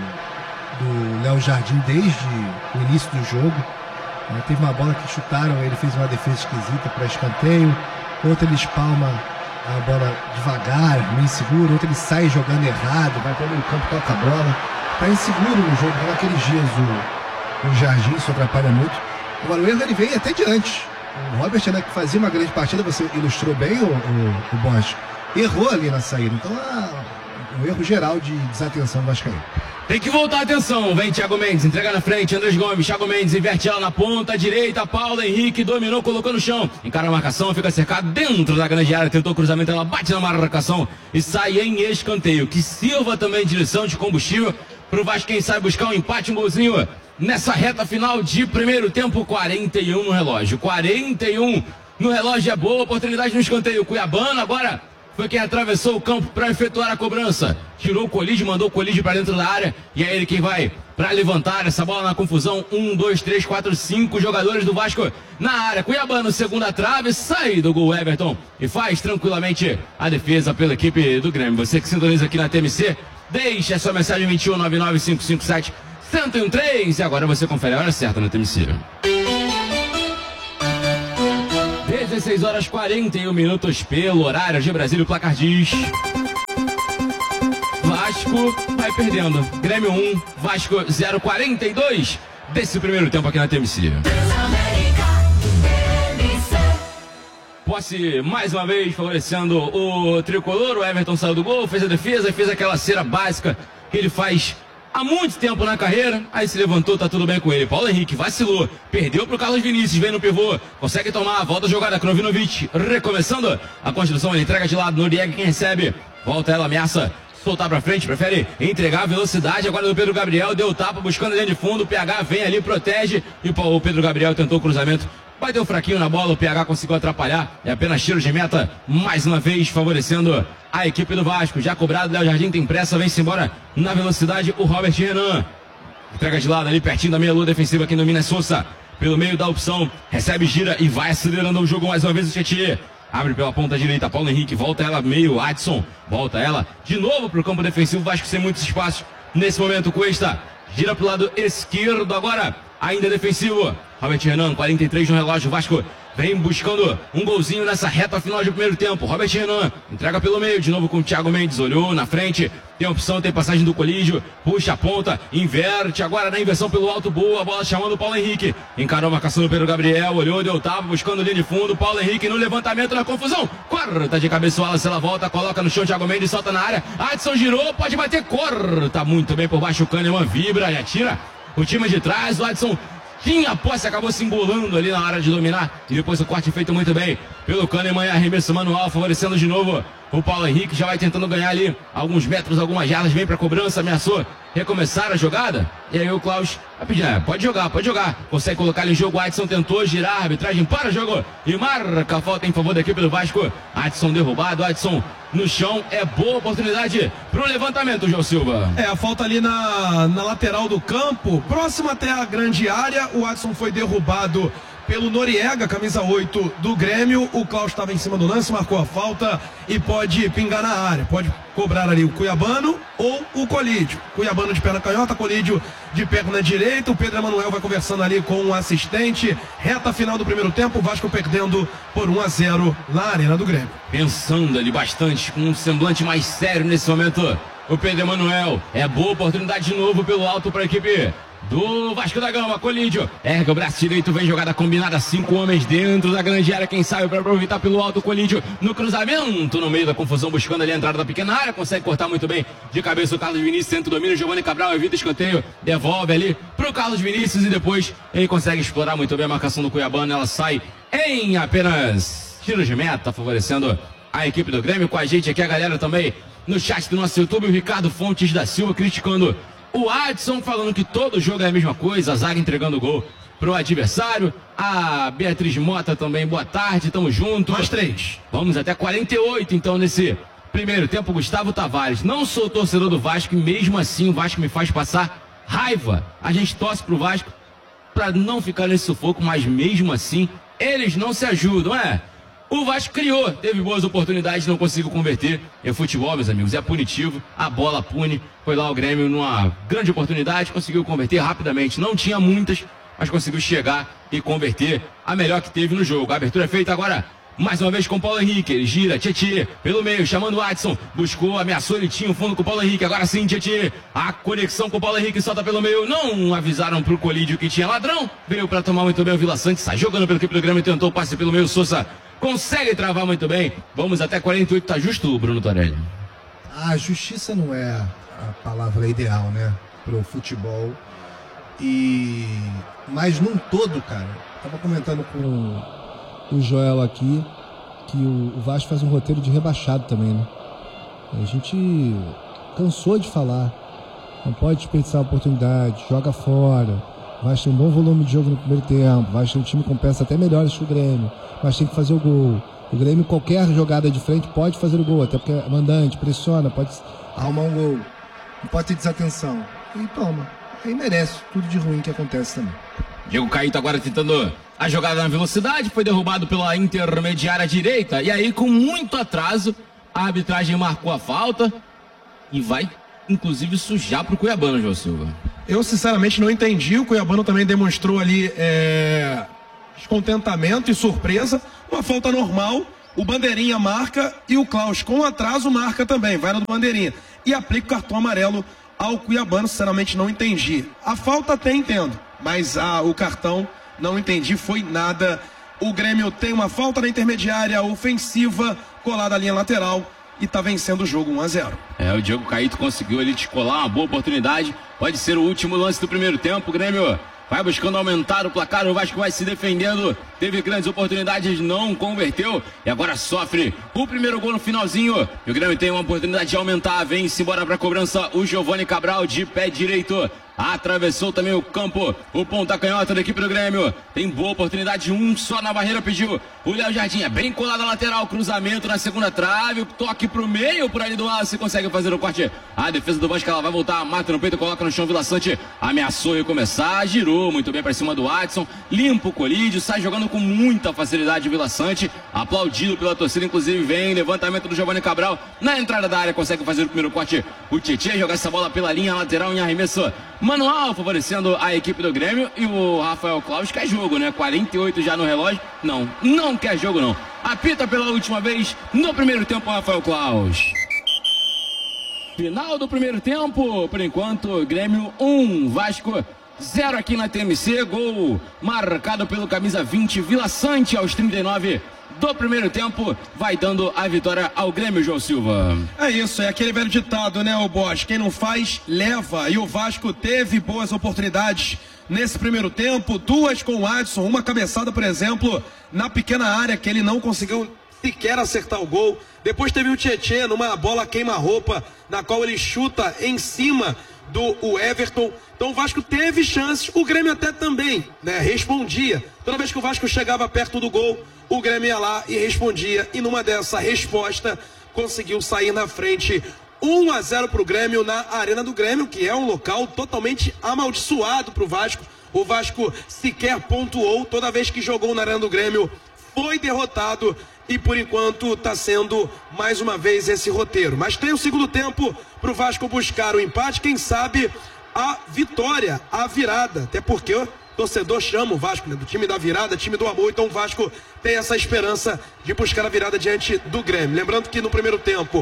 do Léo Jardim desde o início do jogo. É, teve uma bola que chutaram, ele fez uma defesa esquisita para escanteio, outra ele espalma a bola devagar, meio inseguro, outro ele sai jogando errado, vai para o meio campo, toca a bola. Está inseguro no jogo, naqueles dias o, o Jardim, isso atrapalha muito. Agora o erro ele vem até de antes. O Robert, né, que fazia uma grande partida, você ilustrou bem o, o, o Bosch, errou ali na saída. Então é um erro geral de desatenção do Vascaíno. Tem que voltar a atenção, vem Thiago Mendes, entrega na frente, Andrés Gomes, Thiago Mendes inverte ela na ponta direita, Paulo Henrique dominou, colocou no chão, encara a marcação, fica cercado dentro da grande área, tentou o cruzamento, ela bate na marcação e sai em escanteio, que sirva também de direção de combustível pro Vasco, quem sabe buscar um empate, um golzinho nessa reta final de primeiro tempo. Quarenta e um no relógio, quarenta e um no relógio, é boa oportunidade no escanteio, Cuiabano agora foi quem atravessou o campo para efetuar a cobrança. Tirou o Colídio, mandou o Colídio para dentro da área. E é ele quem vai para levantar essa bola na confusão. Um, dois, três, quatro, cinco jogadores do Vasco na área. Cuiabano, segunda trave, sai do gol Everton e faz tranquilamente a defesa pela equipe do Grêmio. Você que sintoniza aqui na T M C, deixe a sua mensagem vinte e um, nove nove cinco cinco sete, um zero um três. E agora você confere a hora certa na T M C. dezesseis horas e quarenta e um minutos pelo horário de Brasília, o placar diz: Vasco vai perdendo. Grêmio um, Vasco zero, quarenta e dois desse primeiro tempo aqui na T M C. Posse mais uma vez favorecendo o tricolor. O Everton saiu do gol, fez a defesa, fez aquela cera básica que ele faz há muito tempo na carreira. Aí se levantou, tá tudo bem com ele. Paulo Henrique vacilou, perdeu pro Carlos Vinícius, vem no pivô, consegue tomar, volta a jogada, Krovinovic recomeçando a construção, ele entrega de lado, Noriega quem recebe, volta ela, ameaça soltar pra frente, prefere entregar a velocidade agora do Pedro Gabriel, deu tapa buscando a linha de fundo, o P H vem ali, protege, e o Pedro Gabriel tentou o cruzamento, bateu fraquinho na bola, o P H conseguiu atrapalhar, é apenas tiro de meta, mais uma vez favorecendo a equipe do Vasco. Já cobrado, Léo Jardim tem pressa, vem-se embora na velocidade o Robert Renan. Entrega de lado ali, pertinho da meia-lua defensiva aqui no Minas Souza. Pelo meio da opção, recebe, gira e vai acelerando o jogo mais uma vez o Tietê. Abre pela ponta direita, Paulo Henrique, volta ela meio, Adson, volta ela de novo pro campo defensivo, Vasco sem muitos espaços. Nesse momento, Cuesta gira pro lado esquerdo agora, ainda defensivo. Robert Renan, quarenta e três no relógio, Vasco vem buscando um golzinho nessa reta final de primeiro tempo. Robert Renan entrega pelo meio, de novo com o Thiago Mendes, olhou na frente, tem opção, tem passagem do Colídio, puxa a ponta, inverte, agora na inversão pelo alto, boa, bola chamando o Paulo Henrique, encarou a marcação do Pedro Gabriel, olhou, deu tapa, buscando linha de fundo, Paulo Henrique no levantamento, na confusão, corta de cabeça o Wallace, ela volta, coloca no chão, Thiago Mendes solta na área, Adson girou, pode bater, corta muito bem por baixo, o Kahneman vibra, já tira o time de trás, o Adson tinha a posse, acabou se embolando ali na hora de dominar. E depois o corte feito muito bem pelo Kahneman, arremesso manual, favorecendo de novo o Paulo Henrique. Já vai tentando ganhar ali alguns metros, algumas jardas. Vem pra cobrança, ameaçou recomeçar a jogada. E aí o Klaus vai pedir, é, pode jogar, pode jogar. Consegue colocar ali em jogo, o Adson tentou girar, a arbitragem para o jogo. E marca a falta em favor da equipe do Vasco. Adson derrubado, Adson no chão, é boa oportunidade pro levantamento, João Silva. É, a falta ali na, na lateral do campo, próximo até a grande área, o Adson foi derrubado pelo Noriega, camisa oito do Grêmio, o Klaus estava em cima do lance, marcou a falta e pode pingar na área, pode cobrar ali o Cuiabano ou o Colídio. Cuiabano de perna canhota, Colídio de perna direita, o Pedro Emanuel vai conversando ali com o assistente, reta final do primeiro tempo, o Vasco perdendo por um a zero na arena do Grêmio. Pensando ali bastante, com um semblante mais sério nesse momento, o Pedro Emanuel, é boa oportunidade de novo pelo alto para a equipe do Vasco da Gama, Colídio, erga o braço direito, vem jogada combinada, cinco homens dentro da grande área, quem sabe para aproveitar pelo alto, Colídio no cruzamento, no meio da confusão, buscando ali a entrada da pequena área, consegue cortar muito bem de cabeça o Carlos Vinícius, centro domínio, Giovanni Cabral evita escanteio, devolve ali pro Carlos Vinícius e depois ele consegue explorar muito bem a marcação do Cuiabano, ela sai em apenas tiros de meta, favorecendo a equipe do Grêmio. Com a gente aqui a galera também no chat do nosso YouTube, o Ricardo Fontes da Silva criticando o Adson, falando que todo jogo é a mesma coisa, a zaga entregando gol pro adversário. A Beatriz Mota também, boa tarde, tamo junto. Nós três. Vamos até quarenta e oito, então, nesse primeiro tempo. Gustavo Tavares, não sou torcedor do Vasco e mesmo assim o Vasco me faz passar raiva. A gente torce pro Vasco pra não ficar nesse sufoco, mas mesmo assim eles não se ajudam, é? O Vasco criou, teve boas oportunidades, não conseguiu converter. É futebol, meus amigos, é punitivo, a bola pune. Foi lá o Grêmio numa grande oportunidade, conseguiu converter rapidamente. Não tinha muitas, mas conseguiu chegar e converter a melhor que teve no jogo. A abertura é feita agora, mais uma vez com o Paulo Henrique. Ele gira, Tietê, pelo meio, chamando o Adson. Buscou, ameaçou, ele tinha o fundo com o Paulo Henrique. Agora sim, Tietê, a conexão com o Paulo Henrique, solta pelo meio. Não avisaram pro Colídio que tinha ladrão. Veio pra tomar muito bem o Vila Sante, sai jogando pelo equipe do Grêmio, tentou o passe pelo meio, Sousa consegue travar muito bem. Vamos até quarenta e oito, tá justo, Bruno Torelli? A justiça não é a palavra ideal, né, pro futebol. E mas num todo, cara, tava comentando com o Joel aqui que o Vasco faz um roteiro de rebaixado também, né? A gente cansou de falar, não pode desperdiçar a oportunidade, joga fora, O Vasco tem um bom volume de jogo no primeiro tempo. O Vasco tem um time com peças até melhores que o Grêmio. Mas tem que fazer o gol. O Grêmio, qualquer jogada de frente, pode fazer o gol. Até porque é mandante, pressiona, pode arrumar um gol. Não pode ter desatenção. E toma. Aí merece tudo de ruim que acontece também. Diego Caíto agora tentando a jogada na velocidade. Foi derrubado pela intermediária direita. E aí, com muito atraso, a arbitragem marcou a falta. E vai, inclusive, sujar pro Cuiabano, João Silva. Eu, sinceramente, não entendi. O Cuiabano também demonstrou ali é, descontentamento e surpresa. Uma falta normal. O Bandeirinha marca e o Klaus, com atraso, marca também. Vai no do Bandeirinha. E aplica o cartão amarelo ao Cuiabano. Sinceramente, não entendi. A falta até entendo, mas a, o cartão não entendi. Foi nada. O Grêmio tem uma falta na intermediária ofensiva, colada à linha lateral. E tá vencendo o jogo um a zero. É, o Diego Caíto conseguiu ali descolar uma boa oportunidade. Pode ser o último lance do primeiro tempo. O Grêmio vai buscando aumentar o placar. O Vasco vai se defendendo. Teve grandes oportunidades, não converteu. E agora sofre o primeiro gol no finalzinho. E o Grêmio tem uma oportunidade de aumentar. Vem-se embora pra cobrança o Giovani Cabral de pé direito. Atravessou também o campo, o ponta canhota da equipe do Grêmio. Tem boa oportunidade, um só na barreira pediu o Léo Jardim. É bem colado na lateral, cruzamento na segunda trave, toque pro meio, por ali do lado, se consegue fazer o corte. A defesa do Vasco, ela vai voltar, mata no peito, coloca no chão. Vila Sante ameaçou recomeçar, girou muito bem para cima do Adson, limpa o colídio, sai jogando com muita facilidade o Vila Sante, aplaudido pela torcida, inclusive vem levantamento do Giovani Cabral na entrada da área, consegue fazer o primeiro corte. O Tietê joga essa bola pela linha lateral em arremesso manual, favorecendo a equipe do Grêmio. E o Rafael Klaus quer jogo, né? quarenta e oito já no relógio. Não, não quer jogo não. Apita pela última vez no primeiro tempo, Rafael Klaus. Final do primeiro tempo, por enquanto, Grêmio um, Vasco zero aqui na T M C. Gol marcado pelo camisa vinte, Vila Sante, aos trinta e nove do primeiro tempo, vai dando a vitória ao Grêmio, João Silva. É isso, é aquele velho ditado, né, o Bosch? Quem não faz, leva. E o Vasco teve boas oportunidades nesse primeiro tempo, duas com o Adson, uma cabeçada, por exemplo, na pequena área, que ele não conseguiu sequer acertar o gol. Depois teve o Tietê numa bola queima-roupa, na qual ele chuta em cima do o Everton. Então o Vasco teve chances, o Grêmio até também, né, respondia. Toda vez que o Vasco chegava perto do gol, o Grêmio ia lá e respondia. E numa dessa resposta, conseguiu sair na frente. um a zero para o Grêmio na Arena do Grêmio, que é um local totalmente amaldiçoado para o Vasco. O Vasco sequer pontuou. Toda vez que jogou na Arena do Grêmio, foi derrotado. E por enquanto está sendo mais uma vez esse roteiro. Mas tem o segundo tempo para o Vasco buscar o empate. Quem sabe a vitória, a virada. Até porque o torcedor chama o Vasco, né, do time da virada, time do amor. Então o Vasco tem essa esperança de buscar a virada diante do Grêmio. Lembrando que no primeiro tempo,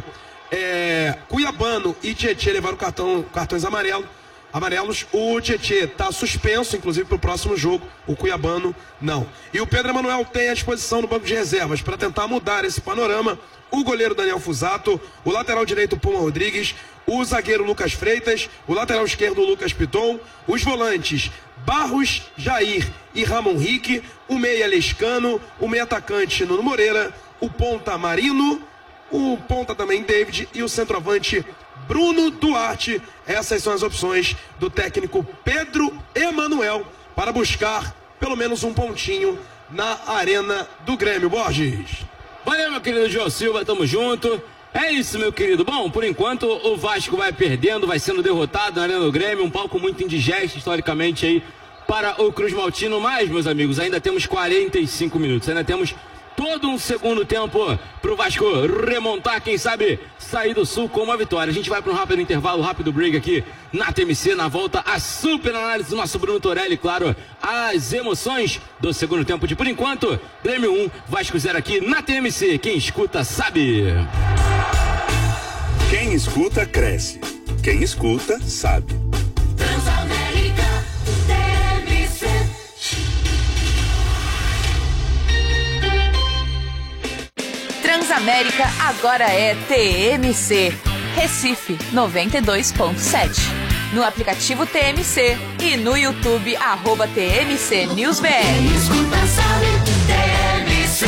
é, Cuiabano e Tietê levaram cartão, cartões amarelos. Amarelos, o Tietê está suspenso, inclusive, para o próximo jogo. O Cuiabano, não. E o Pedro Emanuel tem à disposição no banco de reservas para tentar mudar esse panorama. O goleiro Daniel Fusato, o lateral direito Puma Rodrigues, o zagueiro Lucas Freitas, o lateral esquerdo Lucas Piton, os volantes Barros, Jair e Ramon Rique, o meia Lescano, o meia atacante Nuno Moreira, o ponta Marino, o ponta também David e o centroavante Bruno Duarte. Essas são as opções do técnico Pedro Emanuel para buscar pelo menos um pontinho na Arena do Grêmio. Borges. Valeu, meu querido João Silva, tamo junto. É isso, meu querido. Bom, por enquanto o Vasco vai perdendo, vai sendo derrotado na Arena do Grêmio, um palco muito indigesto historicamente aí para o Cruz Maltino. Mas, meus amigos, ainda temos quarenta e cinco minutos, ainda temos todo um segundo tempo pro Vasco remontar, quem sabe sair do Sul com uma vitória. A gente vai para um rápido intervalo, rápido break aqui na T M C, na volta a super análise do nosso Bruno Torelli, claro, as emoções do segundo tempo de, por enquanto, Grêmio um, Vasco zero aqui na T M C. Quem escuta sabe. Quem escuta cresce, quem escuta sabe. Transamérica T M C. Transamérica agora é T M C. Recife noventa e dois ponto sete. No aplicativo T M C e no YouTube, arroba T M C News B R. Quem escuta sabe, T M C.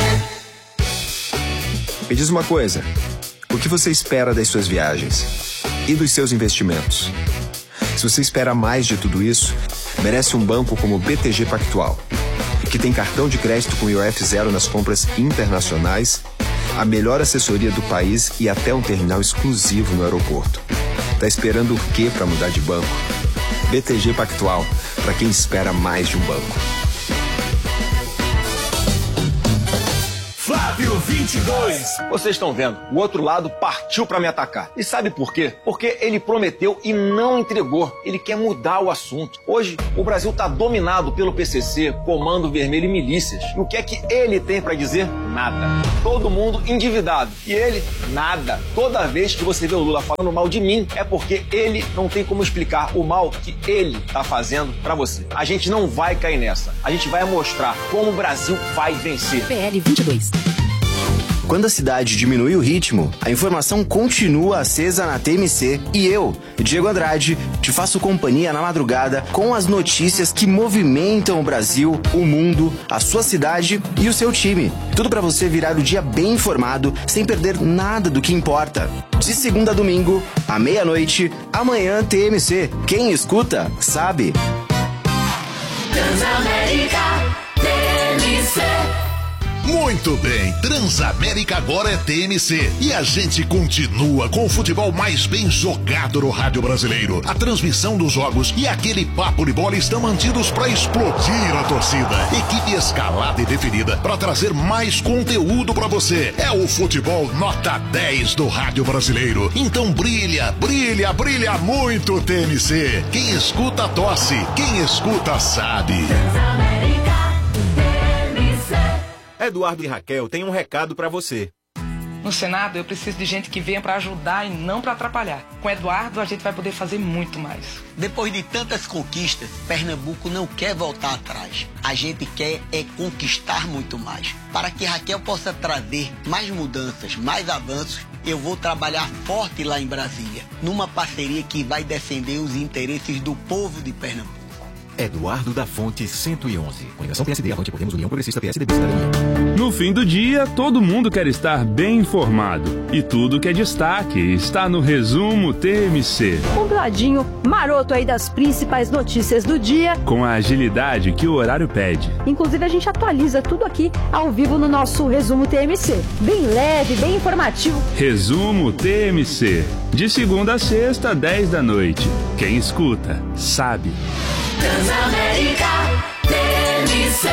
Me diz uma coisa, o que você espera das suas viagens e dos seus investimentos? Se você espera mais de tudo isso, merece um banco como o B T G Pactual, que tem cartão de crédito com I O F zero nas compras internacionais, a melhor assessoria do país e até um terminal exclusivo no aeroporto. Tá esperando o quê para mudar de banco? B T G Pactual, para quem espera mais de um banco. Flávio vinte e dois. Vocês estão vendo, o outro lado partiu para me atacar. E sabe por quê? Porque ele prometeu e não entregou. Ele quer mudar o assunto. Hoje, o Brasil está dominado pelo P C C, Comando Vermelho e milícias. E o que é que ele tem para dizer? Nada. Todo mundo endividado. E ele, nada. Toda vez que você vê o Lula falando mal de mim, é porque ele não tem como explicar o mal que ele está fazendo para você. A gente não vai cair nessa. A gente vai mostrar como o Brasil vai vencer. P L vinte e dois. Quando a cidade diminui o ritmo, a informação continua acesa na T M C e eu, Diego Andrade, te faço companhia na madrugada com as notícias que movimentam o Brasil, o mundo, a sua cidade e o seu time. Tudo para você virar o dia bem informado, sem perder nada do que importa. De segunda a domingo, à meia-noite, amanhã T M C. Quem escuta, sabe. Transamérica T M C. Muito bem, Transamérica agora é T M C e a gente continua com o futebol mais bem jogado no rádio brasileiro. A transmissão dos jogos e aquele papo de bola estão mantidos para explodir a torcida. Equipe escalada e definida para trazer mais conteúdo para você. É o futebol nota dez do rádio brasileiro. Então brilha, brilha, brilha muito T M C. Quem escuta tosse, quem escuta sabe. Transamérica T M C. Eduardo e Raquel têm um recado para você. No Senado, eu preciso de gente que venha para ajudar e não para atrapalhar. Com Eduardo, a gente vai poder fazer muito mais. Depois de tantas conquistas, Pernambuco não quer voltar atrás. A gente quer é conquistar muito mais. Para que Raquel possa trazer mais mudanças, mais avanços, eu vou trabalhar forte lá em Brasília, numa parceria que vai defender os interesses do povo de Pernambuco. Eduardo da Fonte cento e onze. Coligação P S D, Avante Podemos, União Progressista, P S D B, Cidadania. No fim do dia, todo mundo quer estar bem informado. E tudo que é destaque está no Resumo T M C. Um ladinho maroto aí das principais notícias do dia. Com a agilidade que o horário pede. Inclusive, a gente atualiza tudo aqui ao vivo no nosso Resumo T M C. Bem leve, bem informativo. Resumo T M C. De segunda a sexta, dez da noite. Quem escuta, sabe. Transamérica T M C.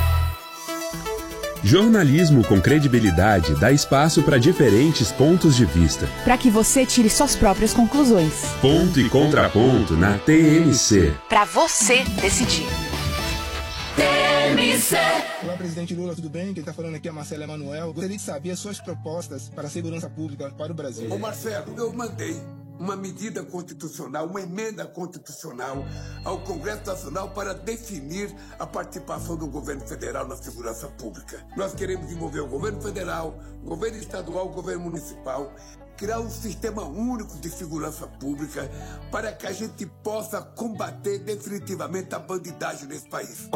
Jornalismo com credibilidade dá espaço para diferentes pontos de vista. Para que você tire suas próprias conclusões. Ponto e contraponto na T M C. Para você decidir. T M C. Olá, presidente Lula, tudo bem? Quem está falando aqui é Marcelo Emanuel. Gostaria de saber as suas propostas para a segurança pública para o Brasil. Ô Marcelo, eu mandei uma medida constitucional, uma emenda constitucional ao Congresso Nacional para definir a participação do governo federal na segurança pública. Nós queremos envolver o governo federal, o governo estadual, o governo municipal, criar um sistema único de segurança pública para que a gente possa combater definitivamente a bandidagem nesse país.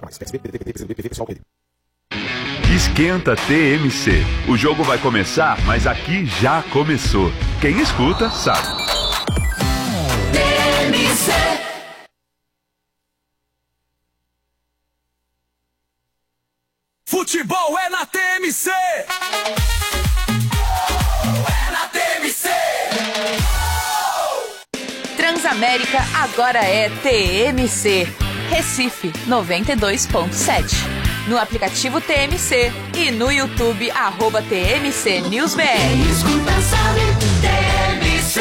Esquenta T M C. O jogo vai começar, mas aqui já começou. Quem escuta, sabe. T M C. Futebol é na T M C. É na T M C. Transamérica agora é T M C. Recife noventa e dois ponto sete. No aplicativo T M C e no YouTube, arroba T M C News B R. Quem escuta sabe, T M C.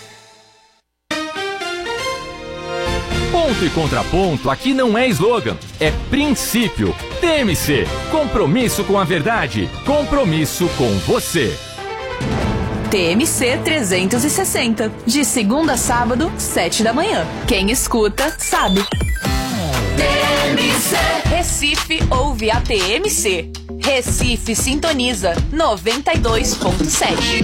Ponto e contraponto aqui não é slogan, é princípio. T M C, compromisso com a verdade, compromisso com você. T M C trezentos e sessenta, de segunda a sábado, sete da manhã. Quem escuta, sabe. T M C. Recife ouve a T M C. Recife sintoniza noventa e dois ponto sete.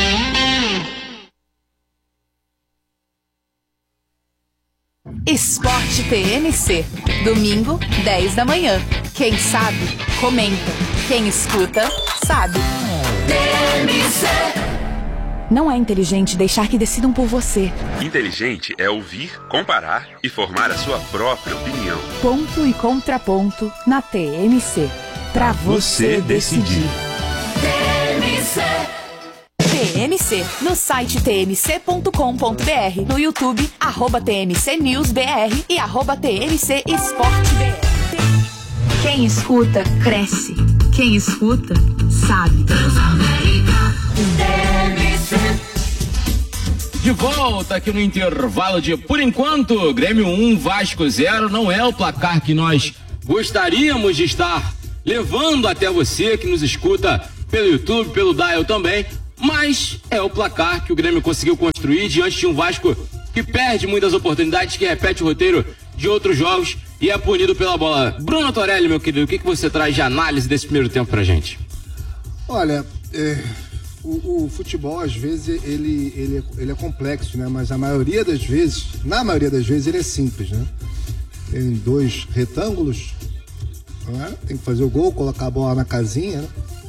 Esporte T M C. Domingo, dez da manhã. Quem sabe, comenta. Quem escuta, sabe. T M C. Não é inteligente deixar que decidam por você. Inteligente é ouvir, comparar e formar a sua própria opinião. Ponto e contraponto na T M C. Pra você decidir. T M C. T M C, no site t m c ponto com ponto b r, no YouTube, arroba T M C News B R e arroba T M C Esporte B R. Quem escuta, cresce. Quem escuta, sabe. Transamérica, T M C. De volta aqui no intervalo de Por Enquanto, Grêmio um, Vasco zero, não é o placar que nós gostaríamos de estar levando até você que nos escuta pelo YouTube, pelo Dial também, mas é o placar que o Grêmio conseguiu construir diante de um Vasco que perde muitas oportunidades, que repete o roteiro de outros jogos e é punido pela bola. Bruno Torelli, meu querido, o que, que você traz de análise desse primeiro tempo pra gente? Olha, é, o, o futebol às vezes ele, ele, é, ele é complexo, né? Mas a maioria das vezes, na maioria das vezes ele é simples, né? Tem dois retângulos, né? Tem que fazer o gol, colocar a bola na casinha, né?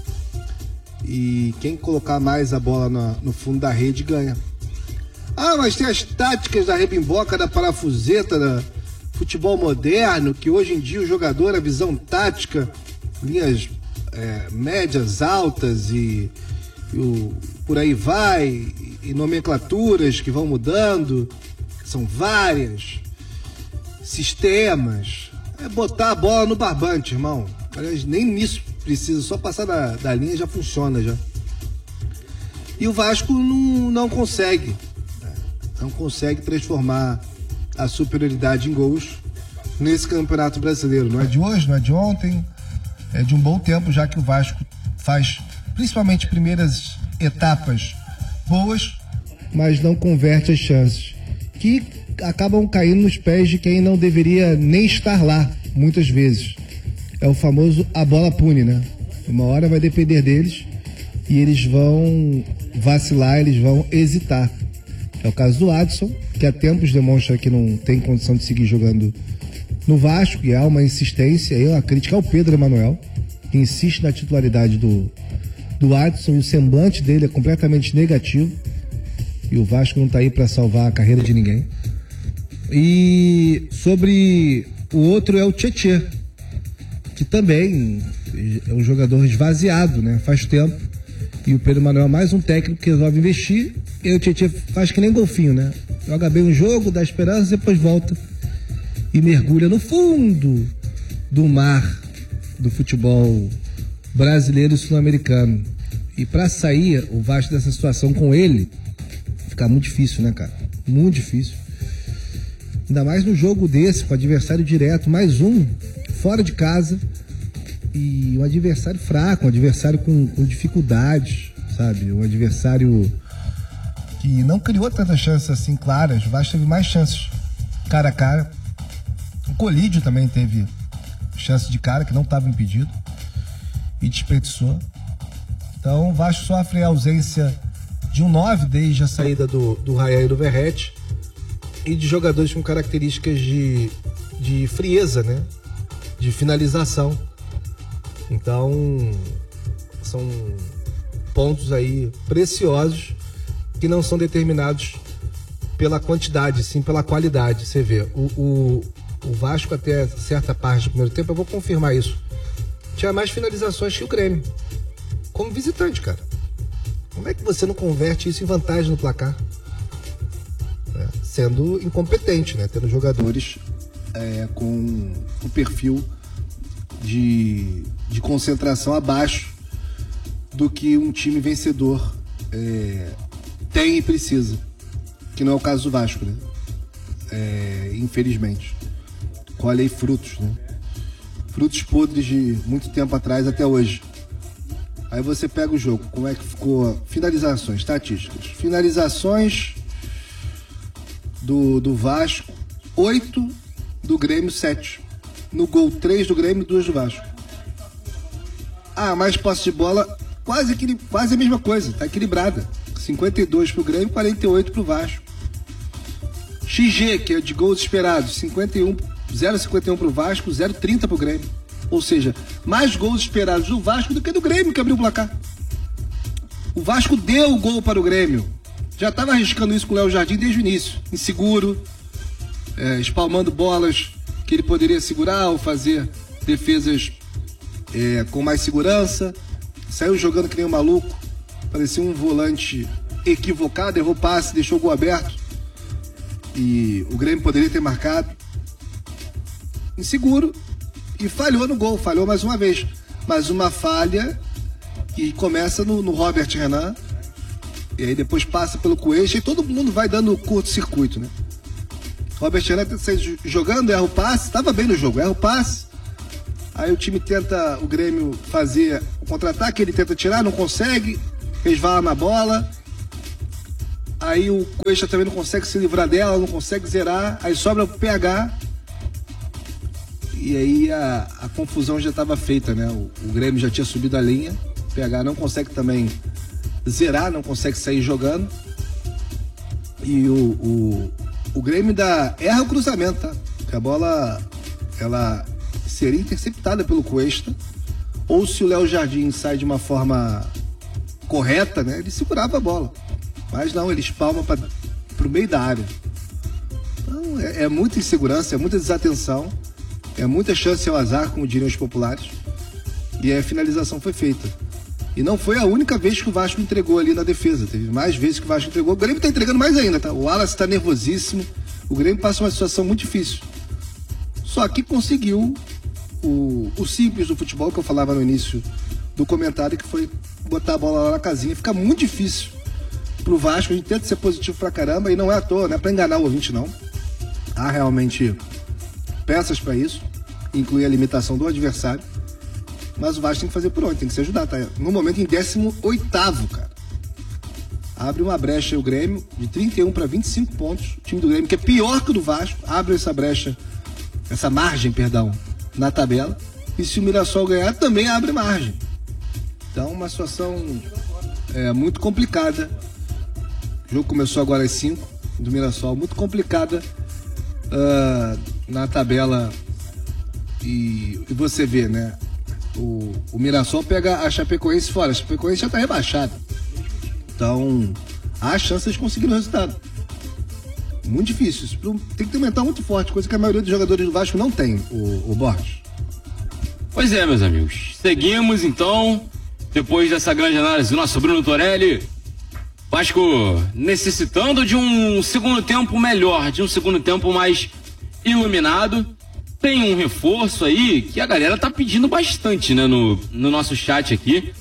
E quem colocar mais a bola na, no fundo da rede ganha. Ah, mas tem as táticas da rebimboca, da parafuseta, da futebol moderno, que hoje em dia o jogador, a visão tática, linhas é, médias, altas e, e o, por aí vai, e, e nomenclaturas que vão mudando, são várias, sistemas. É botar a bola no barbante, irmão. Aliás, nem nisso precisa, só passar da, da linha já funciona já. E o Vasco não, não consegue, não consegue transformar a superioridade em gols nesse Campeonato Brasileiro. Não é de hoje, não é de ontem, é de um bom tempo já que o Vasco faz principalmente primeiras etapas boas, mas não converte as chances, que acabam caindo nos pés de quem não deveria nem estar lá, muitas vezes. É o famoso a bola pune, né? Uma hora vai depender deles e eles vão vacilar, eles vão hesitar. É o caso do Adson, que há tempos demonstra que não tem condição de seguir jogando no Vasco, e há uma insistência, aí uma crítica ao Pedro Emanuel, que insiste na titularidade do, do Adson, e o semblante dele é completamente negativo, e o Vasco não está aí para salvar a carreira de ninguém. E sobre o outro é o Tietê, que também é um jogador esvaziado, né? Faz tempo, e o Pedro Emanuel é mais um técnico que resolve investir. E o Tietê faz que nem golfinho, né? Joga bem um jogo, dá esperança, depois volta e mergulha no fundo do mar do futebol brasileiro e sul-americano. E pra sair o Vasco dessa situação com ele, fica muito difícil, né, cara? Muito difícil. Ainda mais no jogo desse, com adversário direto, mais um, fora de casa, e um adversário fraco, um adversário com, com dificuldades, sabe? Um adversário que não criou tantas chances assim claras. O Vasco teve mais chances cara a cara. O Colídio também teve chance de cara, que não estava impedido, e desperdiçou. Então o Vasco sofre a ausência de um nove desde a saída do, do Raia e do Verratti, e de jogadores com características de, de frieza, né? De finalização. Então são pontos aí preciosos que não são determinados pela quantidade, sim pela qualidade. Você vê, o, o, o Vasco até certa parte do primeiro tempo, eu vou confirmar isso, tinha mais finalizações que o Grêmio, como visitante, cara. Como é que você não converte isso em vantagem no placar? É, sendo incompetente, né? Tendo jogadores é, com o perfil de, de concentração abaixo do que um time vencedor é, tem e precisa, que não é o caso do Vasco, né? É, infelizmente colhe aí frutos, né? Frutos podres de muito tempo atrás até hoje. Aí você pega o jogo, como é que ficou? Finalizações, estatísticas, finalizações do, do Vasco, oito, do Grêmio, sete. No gol, três do Grêmio e duas do Vasco. Ah, mais posse de bola, quase, aquele, quase a mesma coisa, tá equilibrada. cinquenta e dois pro Grêmio, quarenta e oito pro Vasco. X G, que é de gols esperados, cinquenta e um, zero vírgula cinquenta e um pro Vasco, zero vírgula trinta pro Grêmio. Ou seja, mais gols esperados do Vasco do que do Grêmio, que abriu o placar. O Vasco deu o gol para o Grêmio. Já estava arriscando isso com o Léo Jardim desde o início. Inseguro, é, espalmando bolas que ele poderia segurar ou fazer defesas é, com mais segurança. Saiu jogando que nem um maluco. Parecia um volante equivocado, errou passe, deixou o gol aberto. E o Grêmio poderia ter marcado. Inseguro. E falhou no gol, falhou mais uma vez. Mas uma falha que começa no, no Robert Renan. E aí depois passa pelo Cuesta e todo mundo vai dando curto-circuito, né? Robert Renan jogando, erra o passe, estava bem no jogo, erra o passe. Aí o time tenta, o Grêmio fazer o contra-ataque, ele tenta tirar, não consegue, resvala na bola. Aí o Cuesta também não consegue se livrar dela, não consegue zerar, aí sobra o P H. E aí a, a confusão já estava feita, né? O, o Grêmio já tinha subido a linha, o P H não consegue também zerar, não consegue sair jogando. E o, o, o Grêmio dá, erra o cruzamento, tá? Porque a bola, ela seria interceptada pelo Cuesta. Ou se o Léo Jardim sai de uma forma correta, né? Ele segurava a bola. Mas não, ele espalma para o meio da área. Então é, é muita insegurança, é muita desatenção, é muita chance ao azar, como diriam os populares. E a finalização foi feita. E não foi a única vez que o Vasco entregou ali na defesa. Teve mais vezes que o Vasco entregou. O Grêmio está entregando mais ainda, tá? O Wallace está nervosíssimo. O Grêmio passa uma situação muito difícil. Só que conseguiu o, o simples do futebol que eu falava no início do comentário, que foi botar a bola lá na casinha. Fica muito difícil pro Vasco. A gente tenta ser positivo pra caramba e não é à toa, não é pra enganar o ouvinte, não. Há realmente peças para isso, incluir a limitação do adversário. Mas o Vasco tem que fazer por onde, tem que se ajudar, tá? No momento em décimo oitavo, cara. Abre uma brecha o Grêmio de trinta e um para vinte e cinco pontos. O time do Grêmio, que é pior que o do Vasco, abre essa brecha, essa margem, perdão, na tabela. E se o Mirassol ganhar, também abre margem. Então, uma situação é, muito complicada. O jogo começou agora às cinco do Mirassol, muito complicada uh, na tabela. E, e você vê, né? O, o Mirassol pega a Chapecoense fora. A Chapecoense já está rebaixada. Então, há chance de conseguir o resultado. Muito difícil. Isso tem que ter um mental muito forte, coisa que a maioria dos jogadores do Vasco não tem, o, o Borges. Pois é, meus amigos. Seguimos, então, depois dessa grande análise do nosso Bruno Torelli. Vasco necessitando de um segundo tempo melhor, de um segundo tempo mais iluminado. Tem um reforço aí que a galera tá pedindo bastante, né, no, no nosso chat aqui.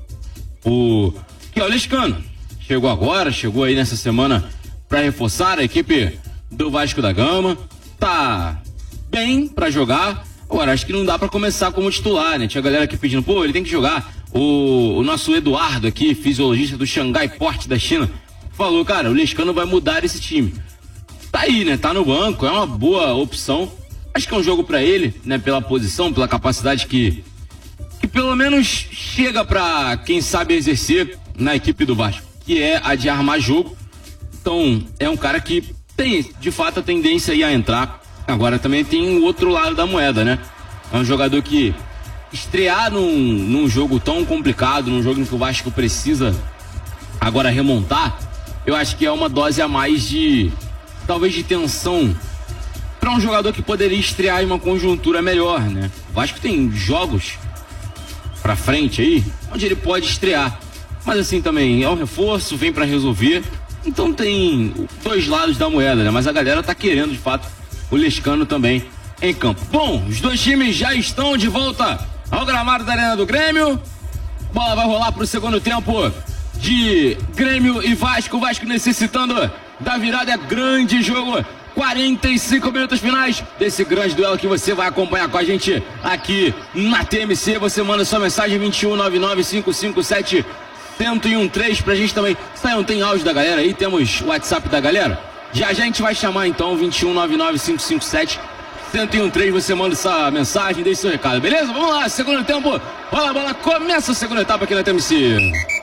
O que é o Lescano. Chegou agora, chegou aí nessa semana para reforçar a equipe do Vasco da Gama. Tá bem para jogar. Agora, acho que não dá para começar como titular, né? Tinha galera aqui pedindo, pô, ele tem que jogar. O, o nosso Eduardo aqui, fisiologista do Xangai Port da China, falou, cara, o Lescano vai mudar esse time. Tá aí, né? Tá no banco, é uma boa opção. Acho que é um jogo pra ele, né? Pela posição, pela capacidade que, que pelo menos chega pra quem sabe exercer na equipe do Vasco, que é a de armar jogo. Então, é um cara que tem, de fato, a tendência aí a entrar. Agora também tem o outro lado da moeda, né? É um jogador que estrear num, num jogo tão complicado, num jogo em que o Vasco precisa agora remontar, eu acho que é uma dose a mais de, talvez, de tensão para um jogador que poderia estrear em uma conjuntura melhor, né? O Vasco tem jogos pra frente aí, onde ele pode estrear. Mas assim também, é um reforço, vem para resolver. Então tem dois lados da moeda, né? Mas a galera tá querendo, de fato, o Lescano também em campo. Bom, os dois times já estão de volta ao gramado da Arena do Grêmio. Bola vai rolar pro segundo tempo de Grêmio e Vasco. O Vasco necessitando da virada, é grande jogo. quarenta e cinco minutos finais desse grande duelo que você vai acompanhar com a gente aqui na T M C. Você manda sua mensagem vinte e um, nove nove, cinco cinco sete, um zero um três pra gente também. Não tem áudio da galera aí? Temos o WhatsApp da galera? Já já a gente vai chamar então vinte e um, nove nove, cinco cinco sete, um zero um três. Você manda essa mensagem, deixa seu recado, beleza? Vamos lá, segundo tempo. Bola, a bola, começa a segunda etapa aqui na T M C.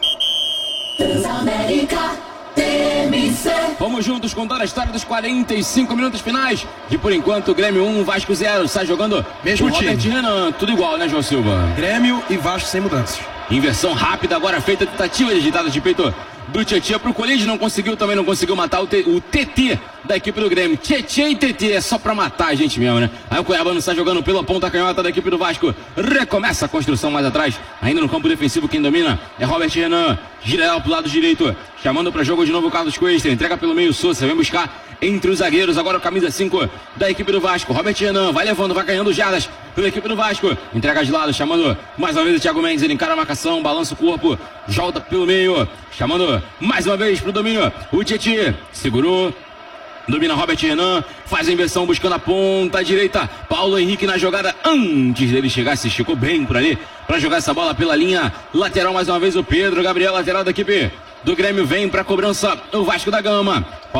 Transamérica T M C. Vamos juntos contar a história dos quarenta e cinco minutos finais. De por enquanto, Grêmio um, Vasco zero. Sai jogando mesmo o time. Robert Renan, tudo igual, né, João Silva? Grêmio e Vasco sem mudanças. Inversão rápida agora feita, tentativa de agitada de peito do Tietê pro Colide, não conseguiu, também não conseguiu matar o, T, o T T da equipe do Grêmio. Tietê e T T, é só pra matar a gente mesmo, né? Aí o Cuiabano está jogando pela ponta canhota da equipe do Vasco, recomeça a construção mais atrás, ainda no campo defensivo quem domina é Robert Renan, gira ela pro lado direito, chamando pra jogo de novo o Carlos Cuesta, entrega pelo meio Sousa, vem buscar entre os zagueiros, agora o camisa cinco da equipe do Vasco, Robert Renan, vai levando, vai ganhando jardas pela equipe do Vasco, entrega de lado, chamando mais uma vez o Thiago Mendes, ele encara a marcação, balança o corpo, volta pelo meio, chamando mais uma vez pro domínio, o Tietê, segurou, domina Robert Renan, faz a inversão buscando a ponta direita, Paulo Henrique na jogada, antes dele chegar, se esticou bem por ali, para jogar essa bola pela linha lateral, mais uma vez o Pedro Gabriel, lateral da equipe do Grêmio, vem pra cobrança o Vasco da Gama.